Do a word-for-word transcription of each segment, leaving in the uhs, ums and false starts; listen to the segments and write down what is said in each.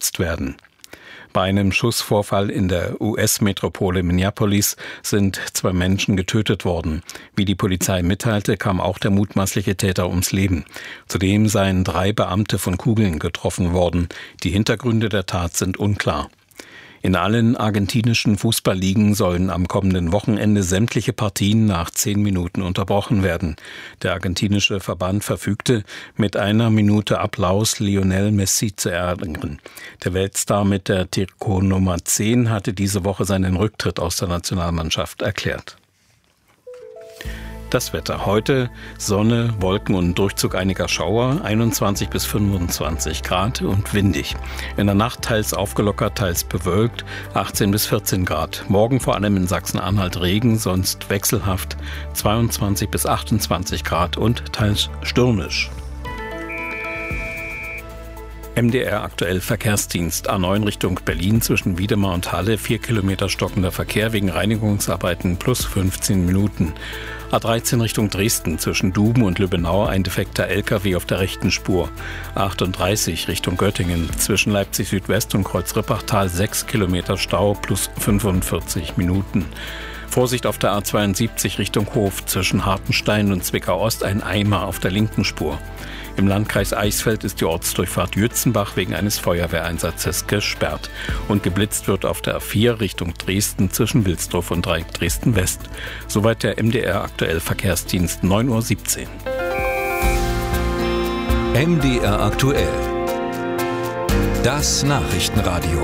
geschützt werden. Bei einem Schussvorfall in der U S-Metropole Minneapolis sind zwei Menschen getötet worden. Wie die Polizei mitteilte, kam auch der mutmaßliche Täter ums Leben. Zudem seien drei Beamte von Kugeln getroffen worden. Die Hintergründe der Tat sind unklar. In allen argentinischen Fußballligen sollen am kommenden Wochenende sämtliche Partien nach zehn Minuten unterbrochen werden. Der argentinische Verband verfügte, mit einer Minute Applaus Lionel Messi zu ehren. Der Weltstar mit der Trikotnummer zehn hatte diese Woche seinen Rücktritt aus der Nationalmannschaft erklärt. Das Wetter heute: Sonne, Wolken und Durchzug einiger Schauer, einundzwanzig bis fünfundzwanzig Grad und windig. In der Nacht teils aufgelockert, teils bewölkt, achtzehn bis vierzehn Grad. Morgen vor allem in Sachsen-Anhalt Regen, sonst wechselhaft, zweiundzwanzig bis achtundzwanzig Grad und teils stürmisch. M D R aktuell Verkehrsdienst. A neun Richtung Berlin zwischen Wiedemar und Halle, vier Kilometer stockender Verkehr wegen Reinigungsarbeiten plus fünfzehn Minuten. A dreizehn Richtung Dresden zwischen Duben und Lübbenau, ein defekter L K W auf der rechten Spur. A achtunddreißig Richtung Göttingen zwischen Leipzig Südwest und Kreuz-Rippachtal, sechs Kilometer Stau plus fünfundvierzig Minuten. Vorsicht auf der A zweiundsiebzig Richtung Hof zwischen Hartenstein und Zwickau Ost, ein Eimer auf der linken Spur. Im Landkreis Eichsfeld ist die Ortsdurchfahrt Jützenbach wegen eines Feuerwehreinsatzes gesperrt. Und geblitzt wird auf der A vier Richtung Dresden zwischen Wilsdorf und Dreieck Dresden West. Soweit der M D R aktuell Verkehrsdienst, neun Uhr siebzehn. M D R aktuell. Das Nachrichtenradio.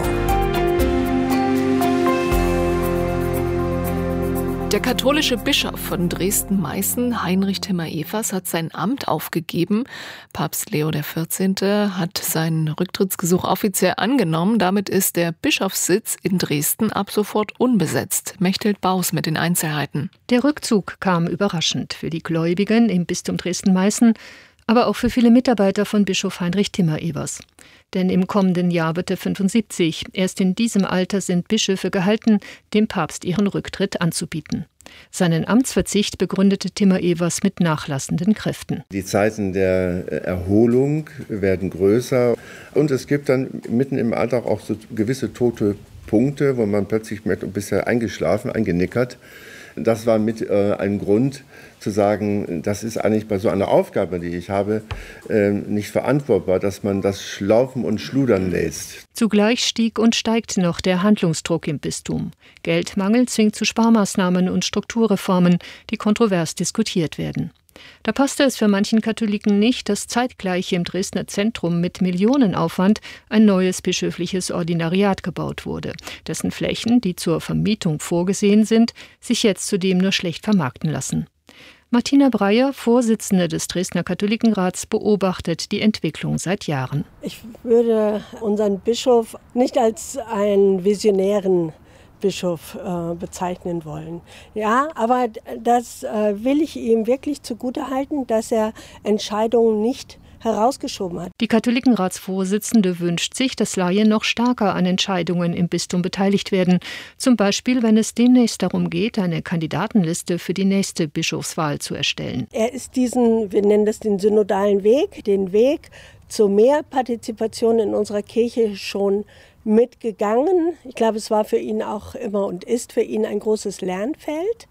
Der katholische Bischof von Dresden-Meißen, Heinrich Timmer-Evers, hat sein Amt aufgegeben. Papst Leo der vierzehnte hat sein Rücktrittsgesuch offiziell angenommen. Damit ist der Bischofssitz in Dresden ab sofort unbesetzt. Mechthild Baus mit den Einzelheiten. Der Rückzug kam überraschend für die Gläubigen im Bistum Dresden-Meißen, aber auch für viele Mitarbeiter von Bischof Heinrich Timmer-Evers. Denn im kommenden Jahr wird er fünfundsiebzig. Erst in diesem Alter sind Bischöfe gehalten, dem Papst ihren Rücktritt anzubieten. Seinen Amtsverzicht begründete Timmer-Evers mit nachlassenden Kräften. Die Zeiten der Erholung werden größer und es gibt dann mitten im Alltag auch so gewisse tote Punkte, wo man plötzlich merkt, bisher eingeschlafen, eingenickert. Das war mit äh, ein Grund zu sagen, das ist eigentlich bei so einer Aufgabe, die ich habe, äh, nicht verantwortbar, dass man das Schlaufen und Schludern lässt. Zugleich stieg und steigt noch der Handlungsdruck im Bistum. Geldmangel zwingt zu Sparmaßnahmen und Strukturreformen, die kontrovers diskutiert werden. Da passte es für manchen Katholiken nicht, dass zeitgleich im Dresdner Zentrum mit Millionenaufwand ein neues bischöfliches Ordinariat gebaut wurde, dessen Flächen, die zur Vermietung vorgesehen sind, sich jetzt zudem nur schlecht vermarkten lassen. Martina Breyer, Vorsitzende des Dresdner Katholikenrats, beobachtet die Entwicklung seit Jahren. Ich würde unseren Bischof nicht als einen visionären Bischof äh, bezeichnen wollen. Ja, aber das äh, will ich ihm wirklich zugutehalten, dass er Entscheidungen nicht herausgeschoben hat. Die Katholikenratsvorsitzende wünscht sich, dass Laien noch stärker an Entscheidungen im Bistum beteiligt werden. Zum Beispiel, wenn es demnächst darum geht, eine Kandidatenliste für die nächste Bischofswahl zu erstellen. Er ist diesen, wir nennen das den synodalen Weg, den Weg zu mehr Partizipation in unserer Kirche schon mitgegangen. Ich glaube, es war für ihn auch immer und ist für ihn ein großes Lernfeld.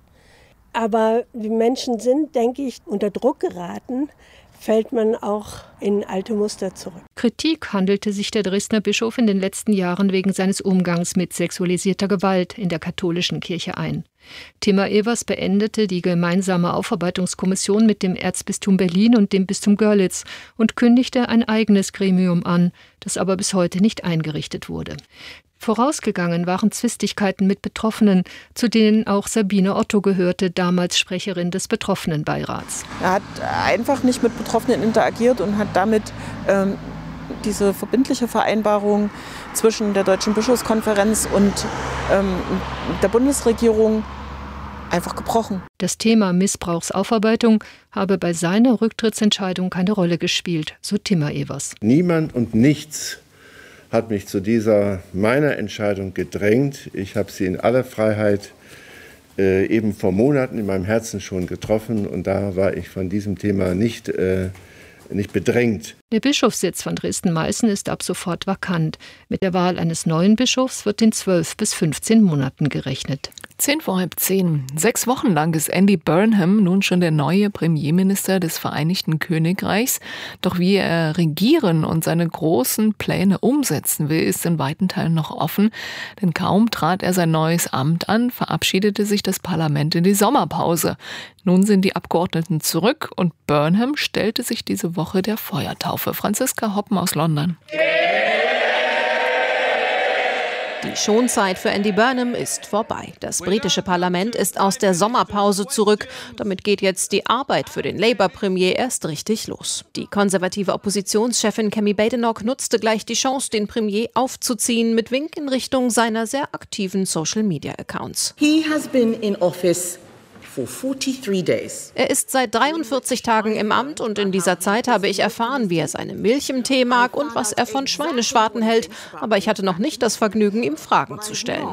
Aber die Menschen sind, denke ich, unter Druck geraten, fällt man auch in alte Muster zurück. Kritik handelte sich der Dresdner Bischof in den letzten Jahren wegen seines Umgangs mit sexualisierter Gewalt in der katholischen Kirche ein. Timmer-Evers beendete die gemeinsame Aufarbeitungskommission mit dem Erzbistum Berlin und dem Bistum Görlitz und kündigte ein eigenes Gremium an, das aber bis heute nicht eingerichtet wurde. Vorausgegangen waren Zwistigkeiten mit Betroffenen, zu denen auch Sabine Otto gehörte, damals Sprecherin des Betroffenenbeirats. Er hat einfach nicht mit Betroffenen interagiert und hat damit ähm, diese verbindliche Vereinbarung zwischen der Deutschen Bischofskonferenz und ähm, der Bundesregierung einfach gebrochen. Das Thema Missbrauchsaufarbeitung habe bei seiner Rücktrittsentscheidung keine Rolle gespielt, so Timmer-Evers. Niemand und nichts hat mich zu dieser meiner Entscheidung gedrängt. Ich habe sie in aller Freiheit äh, eben vor Monaten in meinem Herzen schon getroffen und da war ich von diesem Thema nicht äh, nicht bedrängt. Der Bischofssitz von Dresden-Meißen ist ab sofort vakant. Mit der Wahl eines neuen Bischofs wird in zwölf bis fünfzehn Monaten gerechnet. Zehn vor halb zehn. Sechs Wochen lang ist Andy Burnham nun schon der neue Premierminister des Vereinigten Königreichs. Doch wie er regieren und seine großen Pläne umsetzen will, ist in weiten Teilen noch offen. Denn kaum trat er sein neues Amt an, verabschiedete sich das Parlament in die Sommerpause. Nun sind die Abgeordneten zurück und Burnham stellte sich diese Woche der Feuertaufe. Franziska Hoppen aus London. Die Schonzeit für Andy Burnham ist vorbei. Das britische Parlament ist aus der Sommerpause zurück. Damit geht jetzt die Arbeit für den Labour-Premier erst richtig los. Die konservative Oppositionschefin Kemi Badenoch nutzte gleich die Chance, den Premier aufzuziehen, mit Wink in Richtung seiner sehr aktiven Social-Media-Accounts. He has been in office for forty-three days. Er ist seit dreiundvierzig Tagen im Amt und in dieser Zeit habe ich erfahren, wie er seine Milch im Tee mag und was er von Schweineschwarten hält. Aber ich hatte noch nicht das Vergnügen, ihm Fragen zu stellen.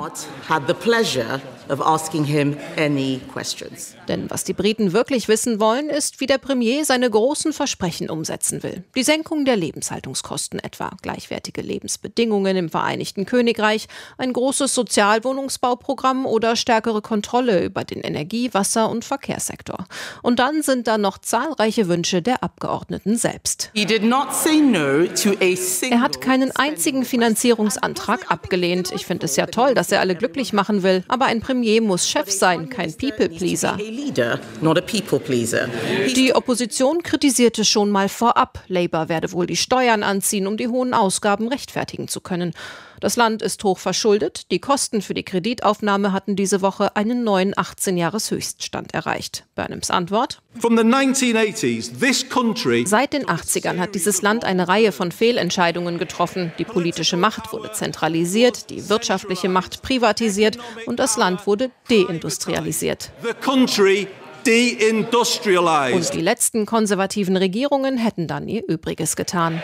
Denn was die Briten wirklich wissen wollen, ist, wie der Premier seine großen Versprechen umsetzen will. Die Senkung der Lebenshaltungskosten etwa, gleichwertige Lebensbedingungen im Vereinigten Königreich, ein großes Sozialwohnungsbauprogramm oder stärkere Kontrolle über den Energie-, Wasser- und Verkehrssektor. Und dann sind da noch zahlreiche Wünsche der Abgeordneten selbst. Er hat keinen einzigen Finanzierungsantrag abgelehnt. Ich finde es ja toll, dass er alle glücklich machen will. Aber ein Premier muss Chef sein, kein People-Pleaser. Die Opposition kritisierte schon mal vorab, Labour werde wohl die Steuern anziehen, um die hohen Ausgaben rechtfertigen zu können. Das Land ist hoch verschuldet. Die Kosten für die Kreditaufnahme hatten diese Woche einen neuen achtzehn-Jahres-Höchststand erreicht. Burnhams Antwort? Seit den achtzigern hat dieses Land eine Reihe von Fehlentscheidungen getroffen. Die politische Macht wurde zentralisiert, die wirtschaftliche Macht privatisiert und das Land wurde deindustrialisiert. Und die letzten konservativen Regierungen hätten dann ihr Übriges getan.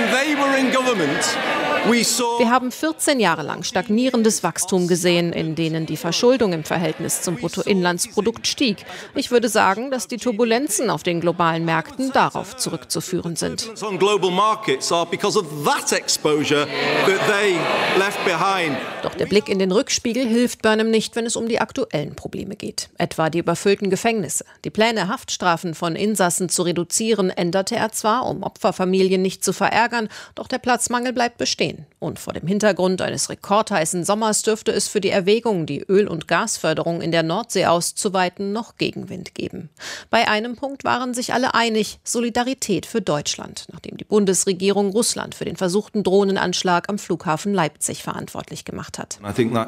Wir haben vierzehn Jahre lang stagnierendes Wachstum gesehen, in denen die Verschuldung im Verhältnis zum Bruttoinlandsprodukt stieg. Ich würde sagen, dass die Turbulenzen auf den globalen Märkten darauf zurückzuführen sind. Doch der Blick in den Rückspiegel hilft Burnham nicht, wenn es um die aktuellen Probleme geht. Etwa die überfüllten Gefängnisse. Die Pläne, Haftstrafen von Insassen zu reduzieren, änderte er zwar, um Opferfamilien nicht zu verärgern, doch der Platzmangel bleibt bestehen. Und vor dem Hintergrund eines rekordheißen Sommers dürfte es für die Erwägung, die Öl- und Gasförderung in der Nordsee auszuweiten, noch Gegenwind geben. Bei einem Punkt waren sich alle einig: Solidarität für Deutschland, nachdem die Bundesregierung Russland für den versuchten Drohnenanschlag am Flughafen Leipzig verantwortlich gemacht hat.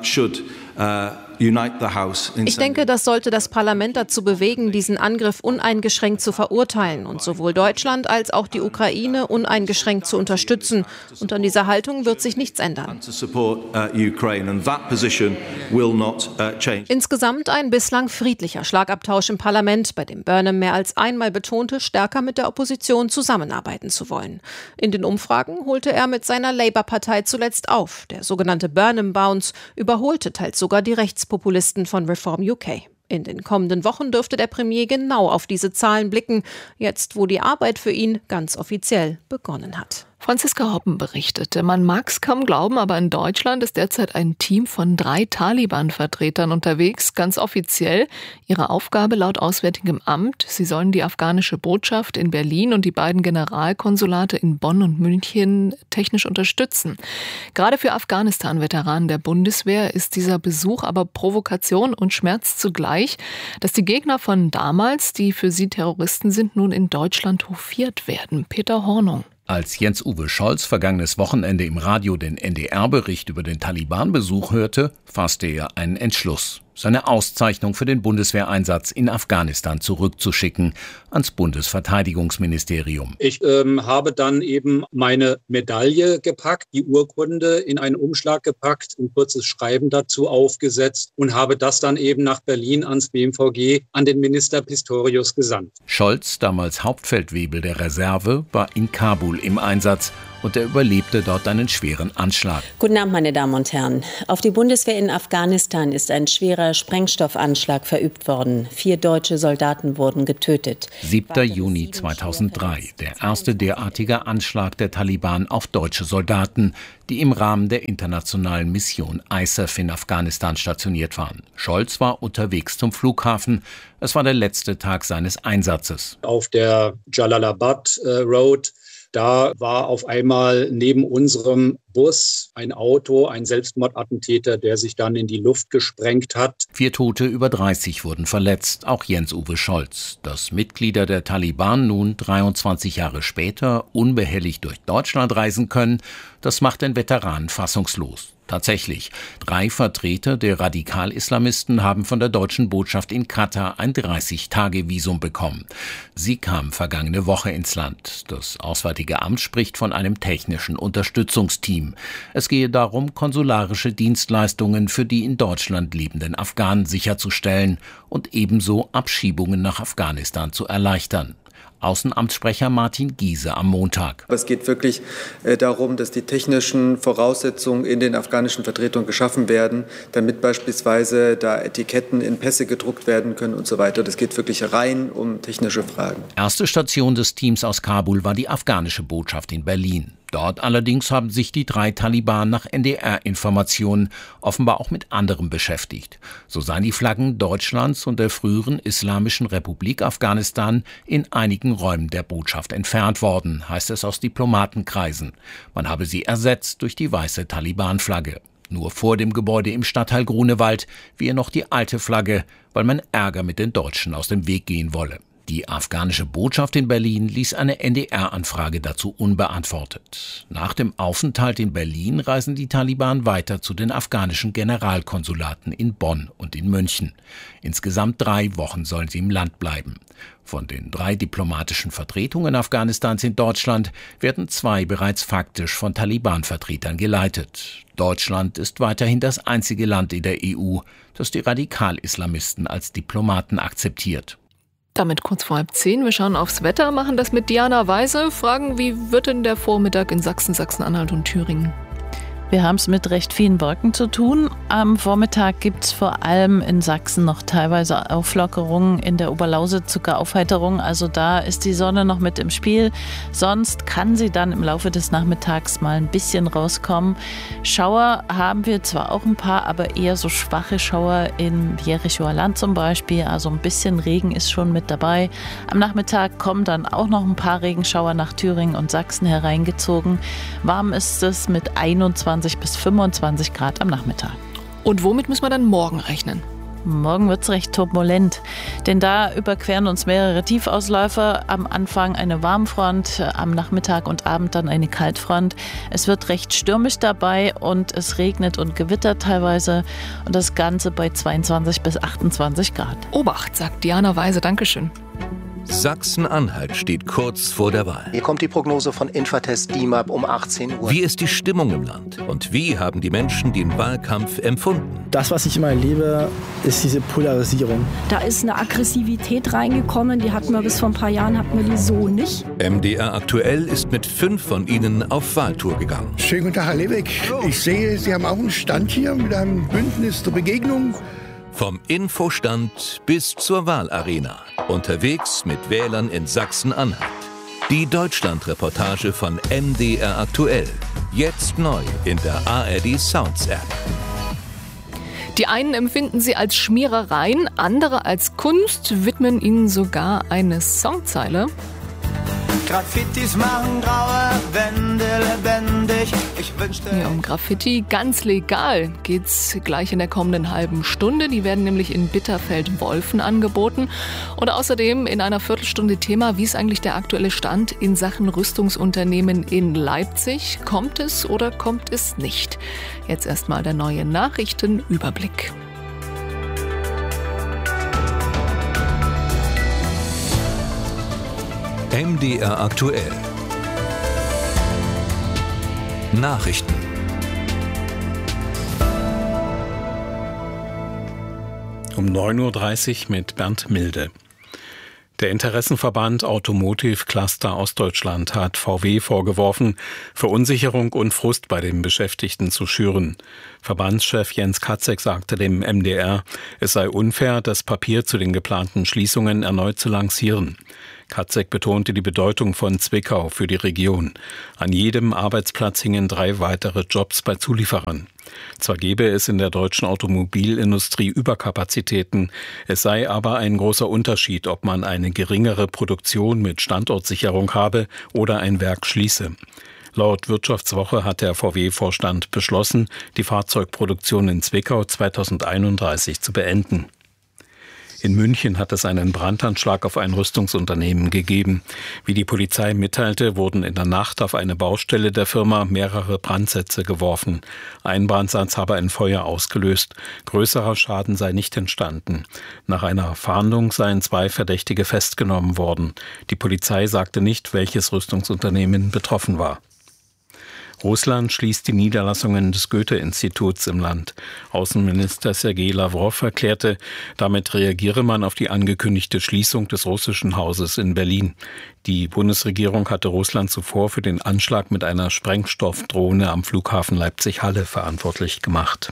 Ich denke, das sollte das Parlament dazu bewegen, diesen Angriff uneingeschränkt zu verurteilen und sowohl Deutschland als auch die Ukraine uneingeschränkt zu unterstützen. Und an dieser Haltung wird sich nichts ändern. Insgesamt ein bislang friedlicher Schlagabtausch im Parlament, bei dem Burnham mehr als einmal betonte, stärker mit der Opposition zusammenarbeiten zu wollen. In den Umfragen holte er mit seiner Labour-Partei zuletzt auf. Der sogenannte Burnham-Bounce überholte teils sogar die Rechtspopulisten von Reform U K. In den kommenden Wochen dürfte der Premier genau auf diese Zahlen blicken, jetzt wo die Arbeit für ihn ganz offiziell begonnen hat. Franziska Hoppen berichtete, man mag es kaum glauben, aber in Deutschland ist derzeit ein Team von drei Taliban-Vertretern unterwegs, ganz offiziell. Ihre Aufgabe laut Auswärtigem Amt: Sie sollen die afghanische Botschaft in Berlin und die beiden Generalkonsulate in Bonn und München technisch unterstützen. Gerade für Afghanistan-Veteranen der Bundeswehr ist dieser Besuch aber Provokation und Schmerz zugleich, dass die Gegner von damals, die für sie Terroristen sind, nun in Deutschland hofiert werden. Peter Hornung. Als Jens-Uwe Scholz vergangenes Wochenende im Radio den N D R-Bericht über den Taliban-Besuch hörte, fasste er einen Entschluss: seine Auszeichnung für den Bundeswehreinsatz in Afghanistan zurückzuschicken ans Bundesverteidigungsministerium. Ich ähm, habe dann eben meine Medaille gepackt, die Urkunde in einen Umschlag gepackt, ein kurzes Schreiben dazu aufgesetzt und habe das dann eben nach Berlin ans B M V G an den Minister Pistorius gesandt. Scholz, damals Hauptfeldwebel der Reserve, war in Kabul im Einsatz und er überlebte dort einen schweren Anschlag. Guten Abend, meine Damen und Herren. Auf die Bundeswehr in Afghanistan ist ein schwerer Sprengstoffanschlag verübt worden. Vier deutsche Soldaten wurden getötet. siebter Juni zweitausenddrei, der erste derartige Anschlag der Taliban auf deutsche Soldaten, die im Rahmen der internationalen Mission I S A F in Afghanistan stationiert waren. Scholz war unterwegs zum Flughafen. Es war der letzte Tag seines Einsatzes. Auf der Jalalabad äh, Road, da war auf einmal neben unserem Bus ein Auto, ein Selbstmordattentäter, der sich dann in die Luft gesprengt hat. Vier Tote, über dreißig wurden verletzt, auch Jens-Uwe Scholz. Dass Mitglieder der Taliban nun dreiundzwanzig Jahre später unbehelligt durch Deutschland reisen können, das macht den Veteranen fassungslos. Tatsächlich, drei Vertreter der Radikal-Islamisten haben von der deutschen Botschaft in Katar ein dreißig-Tage-Visum bekommen. Sie kamen vergangene Woche ins Land. Das Auswärtige Amt spricht von einem technischen Unterstützungsteam. Es gehe darum, konsularische Dienstleistungen für die in Deutschland lebenden Afghanen sicherzustellen und ebenso Abschiebungen nach Afghanistan zu erleichtern. Außenamtssprecher Martin Giese am Montag. Es geht wirklich äh, darum, dass die technischen Voraussetzungen in den afghanischen Vertretungen geschaffen werden, damit beispielsweise da Etiketten in Pässe gedruckt werden können und so weiter. Das geht wirklich rein um technische Fragen. Erste Station des Teams aus Kabul war die afghanische Botschaft in Berlin. Dort allerdings haben sich die drei Taliban nach N D R-Informationen offenbar auch mit anderem beschäftigt. So seien die Flaggen Deutschlands und der früheren Islamischen Republik Afghanistan in einigen Räumen der Botschaft entfernt worden, heißt es aus Diplomatenkreisen. Man habe sie ersetzt durch die weiße Taliban-Flagge. Nur vor dem Gebäude im Stadtteil Grunewald wehe noch die alte Flagge, weil man Ärger mit den Deutschen aus dem Weg gehen wolle. Die afghanische Botschaft in Berlin ließ eine N D R-Anfrage dazu unbeantwortet. Nach dem Aufenthalt in Berlin reisen die Taliban weiter zu den afghanischen Generalkonsulaten in Bonn und in München. Insgesamt drei Wochen sollen sie im Land bleiben. Von den drei diplomatischen Vertretungen Afghanistans in Deutschland werden zwei bereits faktisch von Taliban-Vertretern geleitet. Deutschland ist weiterhin das einzige Land in der E U, das die Radikal-Islamisten als Diplomaten akzeptiert. Damit kurz vor halb zehn. Wir schauen aufs Wetter, machen das mit Diana Weise. Fragen, wie wird denn der Vormittag in Sachsen, Sachsen-Anhalt und Thüringen? Wir haben es mit recht vielen Wolken zu tun. Am Vormittag gibt es vor allem in Sachsen noch teilweise Auflockerungen, in der Oberlausitz sogar Aufheiterung. Also da ist die Sonne noch mit im Spiel. Sonst kann sie dann im Laufe des Nachmittags mal ein bisschen rauskommen. Schauer haben wir zwar auch ein paar, aber eher so schwache Schauer im Jerichoer Land zum Beispiel. Also ein bisschen Regen ist schon mit dabei. Am Nachmittag kommen dann auch noch ein paar Regenschauer nach Thüringen und Sachsen hereingezogen. Warm ist es mit einundzwanzig bis fünfundzwanzig Grad am Nachmittag. Und womit müssen wir dann morgen rechnen? Morgen wird es recht turbulent, denn da überqueren uns mehrere Tiefausläufer. Am Anfang eine Warmfront, am Nachmittag und Abend dann eine Kaltfront. Es wird recht stürmisch dabei und es regnet und gewittert teilweise. Und das Ganze bei zweiundzwanzig bis achtundzwanzig Grad. Obacht, sagt Diana Weise. Dankeschön. Sachsen-Anhalt steht kurz vor der Wahl. Hier kommt die Prognose von Infratest D I M A P um achtzehn Uhr. Wie ist die Stimmung im Land? Und wie haben die Menschen den Wahlkampf empfunden? Das, was ich immer erlebe, ist diese Polarisierung. Da ist eine Aggressivität reingekommen, die hatten wir bis vor ein paar Jahren, hatten wir die so nicht. M D R aktuell ist mit fünf von ihnen auf Wahltour gegangen. Schönen guten Tag, Herr Lebeck. Ich sehe, Sie haben auch einen Stand hier mit einem Bündnis zur Begegnung. Vom Infostand bis zur Wahlarena. Unterwegs mit Wählern in Sachsen-Anhalt. Die Deutschland-Reportage von M D R aktuell. Jetzt neu in der A R D Sounds App. Die einen empfinden sie als Schmierereien, andere als Kunst, widmen ihnen sogar eine Songzeile. Graffitis machen graue Wände lebendig. Ich wünschte... Ja, um Graffiti ganz legal geht's gleich in der kommenden halben Stunde. Die werden nämlich in Bitterfeld-Wolfen angeboten. Und außerdem in einer Viertelstunde Thema, wie ist eigentlich der aktuelle Stand in Sachen Rüstungsunternehmen in Leipzig? Kommt es oder kommt es nicht? Jetzt erstmal der neue Nachrichtenüberblick. M D R aktuell. Nachrichten. Um neun Uhr dreißig mit Bernd Milde. Der Interessenverband Automotive Cluster Ostdeutschland hat V W vorgeworfen, Verunsicherung und Frust bei den Beschäftigten zu schüren. Verbandschef Jens Katzek sagte dem M D R, es sei unfair, das Papier zu den geplanten Schließungen erneut zu lancieren. Katzek betonte die Bedeutung von Zwickau für die Region. An jedem Arbeitsplatz hingen drei weitere Jobs bei Zulieferern. Zwar gäbe es in der deutschen Automobilindustrie Überkapazitäten, es sei aber ein großer Unterschied, ob man eine geringere Produktion mit Standortsicherung habe oder ein Werk schließe. Laut Wirtschaftswoche hat der V W-Vorstand beschlossen, die Fahrzeugproduktion in Zwickau zweitausendeinunddreißig zu beenden. In München hat es einen Brandanschlag auf ein Rüstungsunternehmen gegeben. Wie die Polizei mitteilte, wurden in der Nacht auf eine Baustelle der Firma mehrere Brandsätze geworfen. Ein Brandsatz habe ein Feuer ausgelöst. Größerer Schaden sei nicht entstanden. Nach einer Fahndung seien zwei Verdächtige festgenommen worden. Die Polizei sagte nicht, welches Rüstungsunternehmen betroffen war. Russland schließt die Niederlassungen des Goethe-Instituts im Land. Außenminister Sergei Lawrow erklärte, damit reagiere man auf die angekündigte Schließung des russischen Hauses in Berlin. Die Bundesregierung hatte Russland zuvor für den Anschlag mit einer Sprengstoffdrohne am Flughafen Leipzig-Halle verantwortlich gemacht.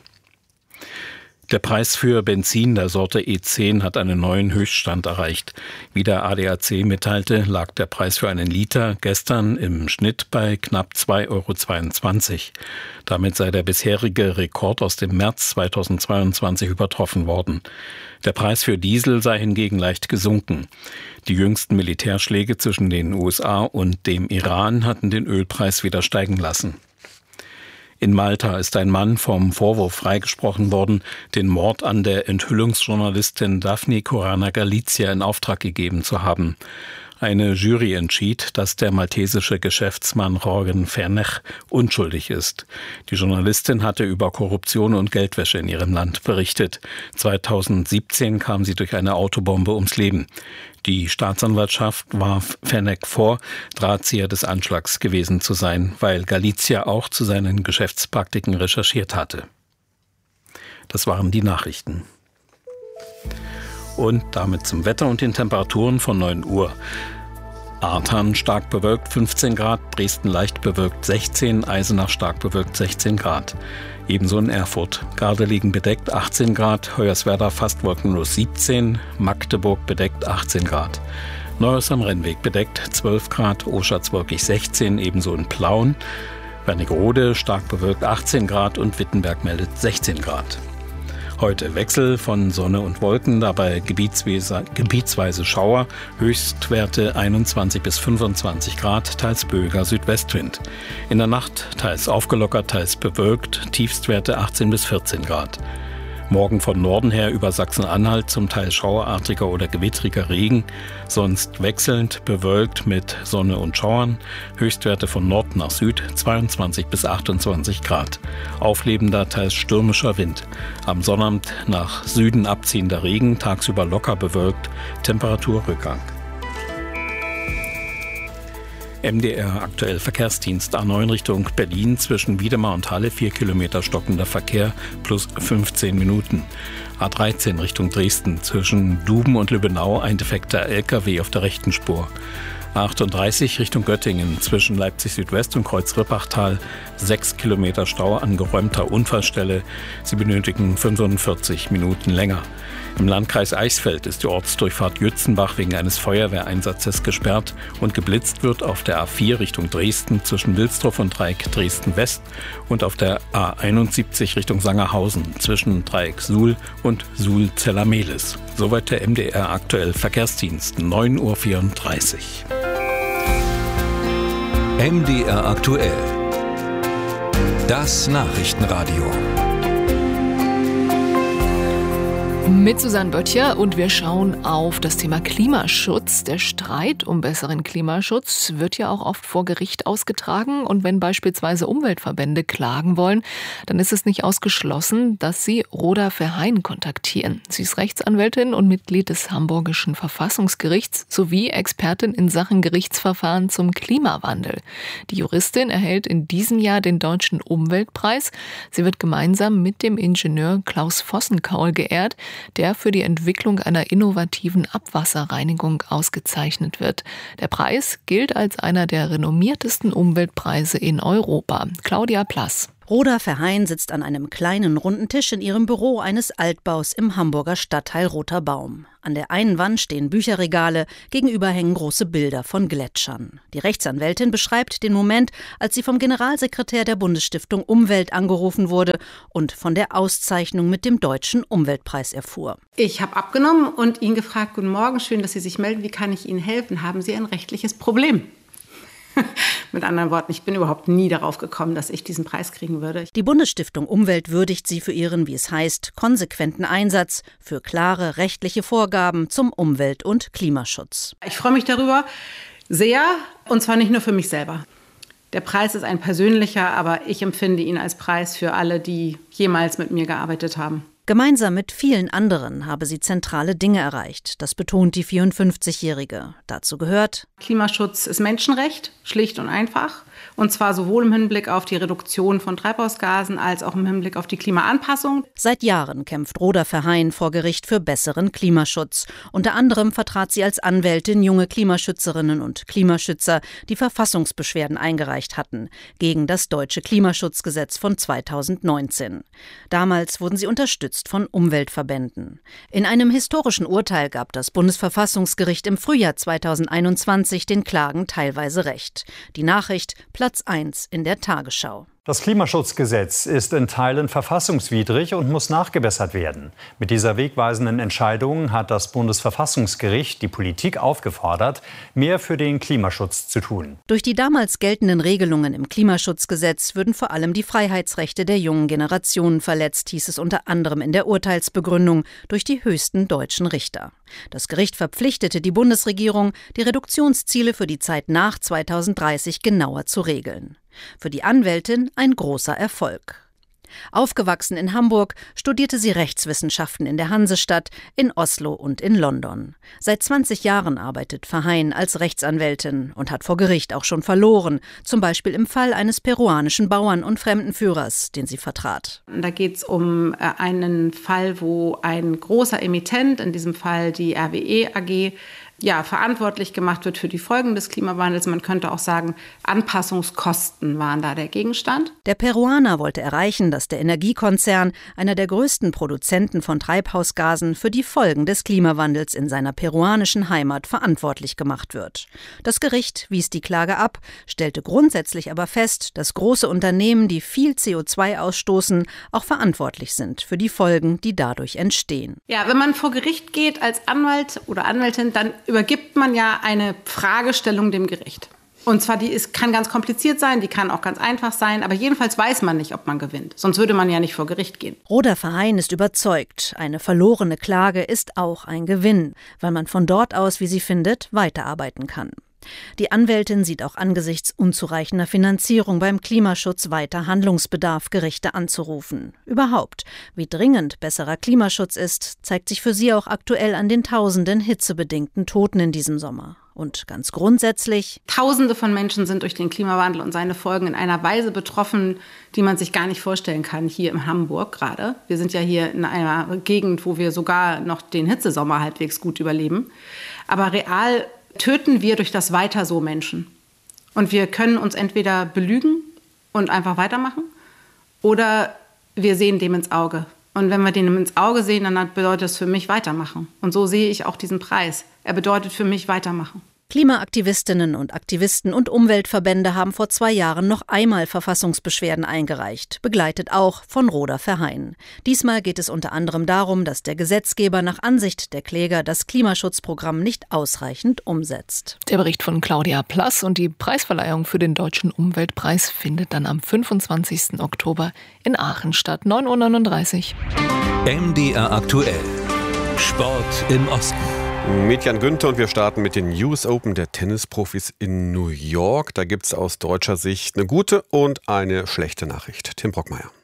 Der Preis für Benzin der Sorte E zehn hat einen neuen Höchststand erreicht. Wie der A D A C mitteilte, lag der Preis für einen Liter gestern im Schnitt bei knapp zwei Euro zweiundzwanzig. Damit sei der bisherige Rekord aus dem März zweitausendzweiundzwanzig übertroffen worden. Der Preis für Diesel sei hingegen leicht gesunken. Die jüngsten Militärschläge zwischen den U S A und dem Iran hatten den Ölpreis wieder steigen lassen. In Malta ist ein Mann vom Vorwurf freigesprochen worden, den Mord an der Enthüllungsjournalistin Daphne Caruana Galizia in Auftrag gegeben zu haben. Eine Jury entschied, dass der maltesische Geschäftsmann Jorgen Fernech unschuldig ist. Die Journalistin hatte über Korruption und Geldwäsche in ihrem Land berichtet. zweitausendsiebzehn kam sie durch eine Autobombe ums Leben. Die Staatsanwaltschaft warf Fernech vor, Drahtzieher des Anschlags gewesen zu sein, weil Galizia auch zu seinen Geschäftspraktiken recherchiert hatte. Das waren die Nachrichten. Und damit zum Wetter und den Temperaturen von neun Uhr. Artern stark bewölkt fünfzehn Grad, Dresden leicht bewölkt sechzehn, Eisenach stark bewölkt sechzehn Grad. Ebenso in Erfurt. Gardelegen bedeckt achtzehn Grad, Hoyerswerda fast wolkenlos siebzehn, Magdeburg bedeckt achtzehn Grad. Neues am Rennweg bedeckt zwölf Grad, Oschatz wolkig sechzehn, ebenso in Plauen. Wernigerode stark bewölkt achtzehn Grad und Wittenberg meldet sechzehn Grad. Heute Wechsel von Sonne und Wolken, dabei gebietsweise, gebietsweise Schauer, Höchstwerte einundzwanzig bis fünfundzwanzig Grad, teils böiger Südwestwind. In der Nacht teils aufgelockert, teils bewölkt, Tiefstwerte achtzehn bis vierzehn Grad. Morgen von Norden her über Sachsen-Anhalt zum Teil schauerartiger oder gewittriger Regen, sonst wechselnd bewölkt mit Sonne und Schauern, Höchstwerte von Nord nach Süd zweiundzwanzig bis achtundzwanzig Grad. Auflebender, teils stürmischer Wind. Am Sonnabend nach Süden abziehender Regen, tagsüber locker bewölkt, Temperaturrückgang. M D R aktuell Verkehrsdienst A neun Richtung Berlin zwischen Wiedemar und Halle vier Kilometer stockender Verkehr plus fünfzehn Minuten. A dreizehn Richtung Dresden zwischen Duben und Lübbenau ein defekter L K W auf der rechten Spur. A achtunddreißig Richtung Göttingen zwischen Leipzig Südwest und Kreuz-Rippachtal sechs Kilometer Stau an geräumter Unfallstelle. Sie benötigen fünfundvierzig Minuten länger. Im Landkreis Eichsfeld ist die Ortsdurchfahrt Jützenbach wegen eines Feuerwehreinsatzes gesperrt und geblitzt wird auf der A vier Richtung Dresden zwischen Wilsdorf und Dreieck Dresden-West und auf der A einundsiebzig Richtung Sangerhausen zwischen Dreieck Suhl und Suhl-Zellermehlis. Soweit der M D R aktuell Verkehrsdienst, neun Uhr vierunddreißig. M D R aktuell. Das Nachrichtenradio. Mit Susanne Böttcher und wir schauen auf das Thema Klimaschutz. Der Streit um besseren Klimaschutz wird ja auch oft vor Gericht ausgetragen und wenn beispielsweise Umweltverbände klagen wollen, dann ist es nicht ausgeschlossen, dass sie Rhoda Verheyen kontaktieren. Sie ist Rechtsanwältin und Mitglied des Hamburgischen Verfassungsgerichts sowie Expertin in Sachen Gerichtsverfahren zum Klimawandel. Die Juristin erhält in diesem Jahr den Deutschen Umweltpreis. Sie wird gemeinsam mit dem Ingenieur Klaus Vossenkaul geehrt. der für die Entwicklung einer innovativen Abwasserreinigung ausgezeichnet wird. Der Preis gilt als einer der renommiertesten Umweltpreise in Europa. Claudia Plass. Rhoda Verheyen sitzt an einem kleinen runden Tisch in ihrem Büro eines Altbaus im Hamburger Stadtteil Roter Baum. An der einen Wand stehen Bücherregale, gegenüber hängen große Bilder von Gletschern. Die Rechtsanwältin beschreibt den Moment, als sie vom Generalsekretär der Bundesstiftung Umwelt angerufen wurde und von der Auszeichnung mit dem Deutschen Umweltpreis erfuhr. Ich habe abgenommen und ihn gefragt: Guten Morgen, schön, dass Sie sich melden. Wie kann ich Ihnen helfen? Haben Sie ein rechtliches Problem? Mit anderen Worten, ich bin überhaupt nie darauf gekommen, dass ich diesen Preis kriegen würde. Die Bundesstiftung Umwelt würdigt sie für ihren, wie es heißt, konsequenten Einsatz für klare rechtliche Vorgaben zum Umwelt- und Klimaschutz. Ich freue mich darüber sehr, und zwar nicht nur für mich selber. Der Preis ist ein persönlicher, aber ich empfinde ihn als Preis für alle, die jemals mit mir gearbeitet haben. Gemeinsam mit vielen anderen habe sie zentrale Dinge erreicht. Das betont die vierundfünfzigjährige. Dazu gehört: Klimaschutz ist Menschenrecht, schlicht und einfach. Und zwar sowohl im Hinblick auf die Reduktion von Treibhausgasen als auch im Hinblick auf die Klimaanpassung. Seit Jahren kämpft Rhoda Verheyen vor Gericht für besseren Klimaschutz. Unter anderem vertrat sie als Anwältin junge Klimaschützerinnen und Klimaschützer, die Verfassungsbeschwerden eingereicht hatten gegen das deutsche Klimaschutzgesetz von zweitausendneunzehn. Damals wurden sie unterstützt von Umweltverbänden. In einem historischen Urteil gab das Bundesverfassungsgericht im Frühjahr zweitausendeinundzwanzig den Klagen teilweise Recht. Die Nachricht Platz eins in der Tagesschau. Das Klimaschutzgesetz ist in Teilen verfassungswidrig und muss nachgebessert werden. Mit dieser wegweisenden Entscheidung hat das Bundesverfassungsgericht die Politik aufgefordert, mehr für den Klimaschutz zu tun. Durch die damals geltenden Regelungen im Klimaschutzgesetz würden vor allem die Freiheitsrechte der jungen Generationen verletzt, hieß es unter anderem in der Urteilsbegründung durch die höchsten deutschen Richter. Das Gericht verpflichtete die Bundesregierung, die Reduktionsziele für die Zeit nach zweitausenddreißig genauer zu regeln. Für die Anwältin ein großer Erfolg. Aufgewachsen in Hamburg, studierte sie Rechtswissenschaften in der Hansestadt, in Oslo und in London. Seit zwanzig Jahren arbeitet Verheyen als Rechtsanwältin und hat vor Gericht auch schon verloren, zum Beispiel im Fall eines peruanischen Bauern und Fremdenführers, den sie vertrat. Da geht es um einen Fall, wo ein großer Emittent, in diesem Fall die R W E A G, ja, verantwortlich gemacht wird für die Folgen des Klimawandels. Man könnte auch sagen, Anpassungskosten waren da der Gegenstand. Der Peruaner wollte erreichen, dass der Energiekonzern, einer der größten Produzenten von Treibhausgasen, für die Folgen des Klimawandels in seiner peruanischen Heimat verantwortlich gemacht wird. Das Gericht wies die Klage ab, stellte grundsätzlich aber fest, dass große Unternehmen, die viel C O zwei ausstoßen, auch verantwortlich sind für die Folgen, die dadurch entstehen. Ja, wenn man vor Gericht geht als Anwalt oder Anwältin, dann übergibt man ja eine Fragestellung dem Gericht. Und zwar, die ist, kann ganz kompliziert sein, die kann auch ganz einfach sein, aber jedenfalls weiß man nicht, ob man gewinnt. Sonst würde man ja nicht vor Gericht gehen. Rhoda Verheyen ist überzeugt, eine verlorene Klage ist auch ein Gewinn, weil man von dort aus, wie sie findet, weiterarbeiten kann. Die Anwältin sieht auch angesichts unzureichender Finanzierung beim Klimaschutz weiter Handlungsbedarf, Gerichte anzurufen. Überhaupt, wie dringend besserer Klimaschutz ist, zeigt sich für sie auch aktuell an den tausenden hitzebedingten Toten in diesem Sommer. Und ganz grundsätzlich: Tausende von Menschen sind durch den Klimawandel und seine Folgen in einer Weise betroffen, die man sich gar nicht vorstellen kann, hier in Hamburg gerade. Wir sind ja hier in einer Gegend, wo wir sogar noch den Hitzesommer halbwegs gut überleben. Aber real töten wir durch das Weiter so Menschen. Und wir können uns entweder belügen und einfach weitermachen, oder wir sehen dem ins Auge. Und wenn wir dem ins Auge sehen, dann bedeutet es für mich weitermachen. Und so sehe ich auch diesen Preis. Er bedeutet für mich weitermachen. Klimaaktivistinnen und Aktivisten und Umweltverbände haben vor zwei Jahren noch einmal Verfassungsbeschwerden eingereicht, begleitet auch von Rhoda Verheyen. Diesmal geht es unter anderem darum, dass der Gesetzgeber nach Ansicht der Kläger das Klimaschutzprogramm nicht ausreichend umsetzt. Der Bericht von Claudia Plass, und die Preisverleihung für den Deutschen Umweltpreis findet dann am fünfundzwanzigsten Oktober in Aachen statt. neun Uhr neununddreißig. M D R aktuell. Sport im Osten. Mit Jan Günther, und wir starten mit den U S Open der Tennisprofis in New York. Da gibt es aus deutscher Sicht eine gute und eine schlechte Nachricht. Tim Brockmeier.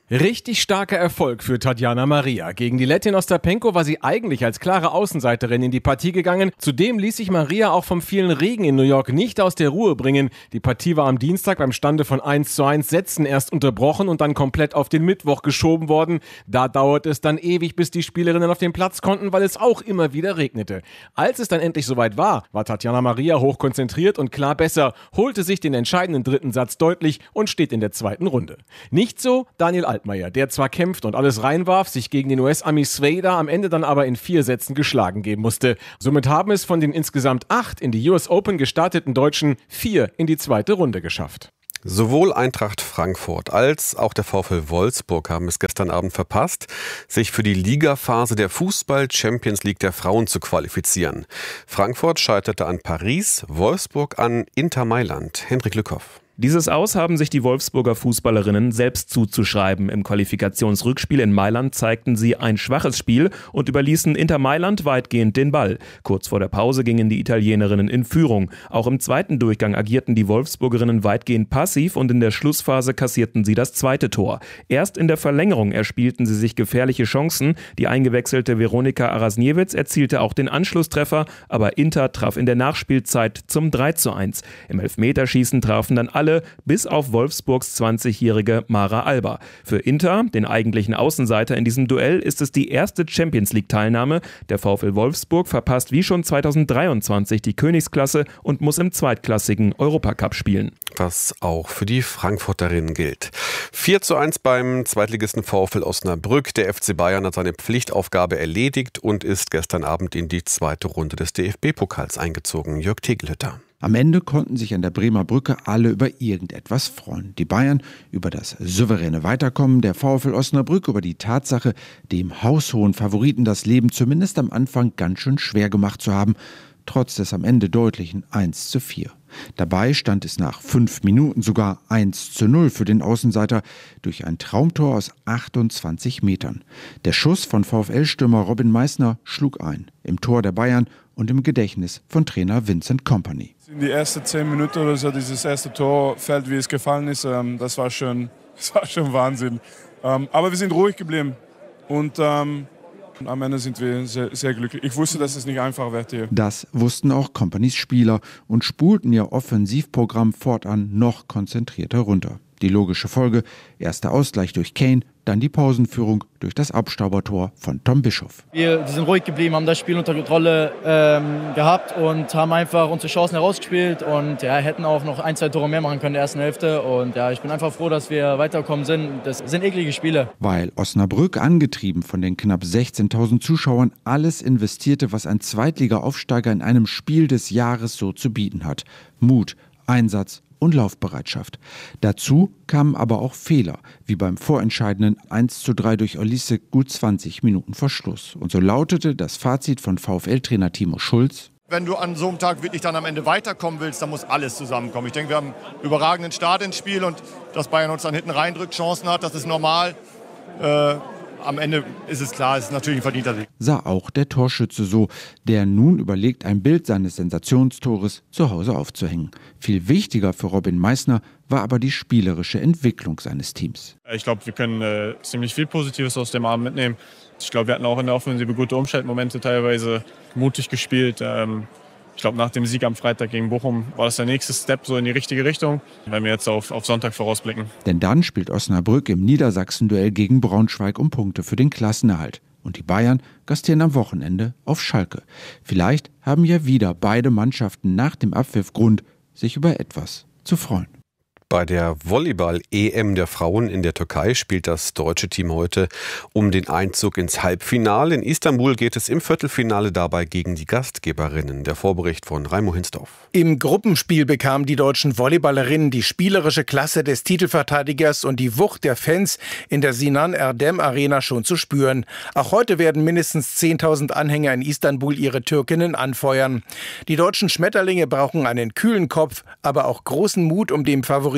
Richtig starker Erfolg für Tatjana Maria. Gegen die Lettin Ostapenko war sie eigentlich als klare Außenseiterin in die Partie gegangen. Zudem ließ sich Maria auch vom vielen Regen in New York nicht aus der Ruhe bringen. Die Partie war am Dienstag beim Stande von eins zu eins Sätzen erst unterbrochen und dann komplett auf den Mittwoch geschoben worden. Da dauerte es dann ewig, bis die Spielerinnen auf den Platz konnten, weil es auch immer wieder regnete. Als es dann endlich soweit war, war Tatjana Maria hochkonzentriert und klar besser, holte sich den entscheidenden dritten Satz deutlich und steht in der zweiten Runde. Nicht so Daniel Altmaier, der zwar kämpft und alles reinwarf, sich gegen den U S-Ami Svejda am Ende dann aber in vier Sätzen geschlagen geben musste. Somit haben es von den insgesamt acht in die U S Open gestarteten Deutschen vier in die zweite Runde geschafft. Sowohl Eintracht Frankfurt als auch der VfL Wolfsburg haben es gestern Abend verpasst, sich für die Ligaphase der Fußball-Champions League der Frauen zu qualifizieren. Frankfurt scheiterte an Paris, Wolfsburg an Inter Mailand. Hendrik Lückhoff. Dieses Aus haben sich die Wolfsburger Fußballerinnen selbst zuzuschreiben. Im Qualifikationsrückspiel in Mailand zeigten sie ein schwaches Spiel und überließen Inter Mailand weitgehend den Ball. Kurz vor der Pause gingen die Italienerinnen in Führung. Auch im zweiten Durchgang agierten die Wolfsburgerinnen weitgehend passiv und in der Schlussphase kassierten sie das zweite Tor. Erst in der Verlängerung erspielten sie sich gefährliche Chancen. Die eingewechselte Veronika Arasniewicz erzielte auch den Anschlusstreffer, aber Inter traf in der Nachspielzeit zum drei zu eins. Im Elfmeterschießen trafen dann alle, bis auf Wolfsburgs zwanzigjährige Mara Alba. Für Inter, den eigentlichen Außenseiter in diesem Duell, ist es die erste Champions-League-Teilnahme. Der VfL Wolfsburg verpasst wie schon zweitausenddreiundzwanzig die Königsklasse und muss im zweitklassigen Europacup spielen. Was auch für die Frankfurterinnen gilt. vier zu eins beim Zweitligisten VfL Osnabrück. Der F C Bayern hat seine Pflichtaufgabe erledigt und ist gestern Abend in die zweite Runde des D F B-Pokals eingezogen. Jörg Tegelhütter. Am Ende konnten sich an der Bremer Brücke alle über irgendetwas freuen. Die Bayern über das souveräne Weiterkommen, der VfL Osnabrück über die Tatsache, dem haushohen Favoriten das Leben zumindest am Anfang ganz schön schwer gemacht zu haben, trotz des am Ende deutlichen eins zu vier. Dabei stand es nach fünf Minuten sogar eins zu null für den Außenseiter durch ein Traumtor aus achtundzwanzig Metern. Der Schuss von VfL-Stürmer Robin Meissner schlug ein, im Tor der Bayern und im Gedächtnis von Trainer Vincent Kompany. In die ersten zehn Minuten oder so, dieses erste Tor fällt, wie es gefallen ist, das war schon, das war schon Wahnsinn. Aber wir sind ruhig geblieben und ähm, am Ende sind wir sehr, sehr glücklich. Ich wusste, dass es nicht einfach wird hier. Das wussten auch Companys Spieler und spulten ihr Offensivprogramm fortan noch konzentrierter runter. Die logische Folge: erster Ausgleich durch Kane, dann die Pausenführung durch das Abstaubertor von Tom Bischoff. Wir sind ruhig geblieben, haben das Spiel unter Kontrolle ähm, gehabt und haben einfach unsere Chancen herausgespielt und ja, hätten auch noch ein, zwei Tore mehr machen können in der ersten Hälfte. Und ja, ich bin einfach froh, dass wir weitergekommen sind. Das sind eklige Spiele. Weil Osnabrück, angetrieben von den knapp sechzehntausend Zuschauern, alles investierte, was ein Zweitliga-Aufsteiger in einem Spiel des Jahres so zu bieten hat. Mut, Einsatz und Laufbereitschaft. Dazu kamen aber auch Fehler, wie beim vorentscheidenden eins zu drei durch Olise gut zwanzig Minuten vor Schluss. Und so lautete das Fazit von VfL-Trainer Timo Schulz: Wenn du an so einem Tag wirklich dann am Ende weiterkommen willst, dann muss alles zusammenkommen. Ich denke, wir haben einen überragenden Start ins Spiel und dass Bayern uns dann hinten reindrückt, Chancen hat, das ist normal. Äh, Am Ende ist es klar, es ist natürlich ein verdienter Sieg. Sah auch der Torschütze so, der nun überlegt, ein Bild seines Sensationstores zu Hause aufzuhängen. Viel wichtiger für Robin Meissner war aber die spielerische Entwicklung seines Teams. Ich glaube, wir können äh, ziemlich viel Positives aus dem Abend mitnehmen. Ich glaube, wir hatten auch in der Offensive gute Umschaltmomente, teilweise mutig gespielt. Ähm, Ich glaube, nach dem Sieg am Freitag gegen Bochum war das der nächste Step so in die richtige Richtung, wenn wir jetzt auf, auf Sonntag vorausblicken. Denn dann spielt Osnabrück im Niedersachsen-Duell gegen Braunschweig um Punkte für den Klassenerhalt. Und die Bayern gastieren am Wochenende auf Schalke. Vielleicht haben ja wieder beide Mannschaften nach dem Abpfiff Grund, sich über etwas zu freuen. Bei der Volleyball-E M der Frauen in der Türkei spielt das deutsche Team heute um den Einzug ins Halbfinale. In Istanbul geht es im Viertelfinale dabei gegen die Gastgeberinnen. Der Vorbericht von Raimo Hinsdorf. Im Gruppenspiel bekamen die deutschen Volleyballerinnen die spielerische Klasse des Titelverteidigers und die Wucht der Fans in der Sinan Erdem Arena schon zu spüren. Auch heute werden mindestens zehntausend Anhänger in Istanbul ihre Türkinnen anfeuern. Die deutschen Schmetterlinge brauchen einen kühlen Kopf, aber auch großen Mut, um dem Favoriten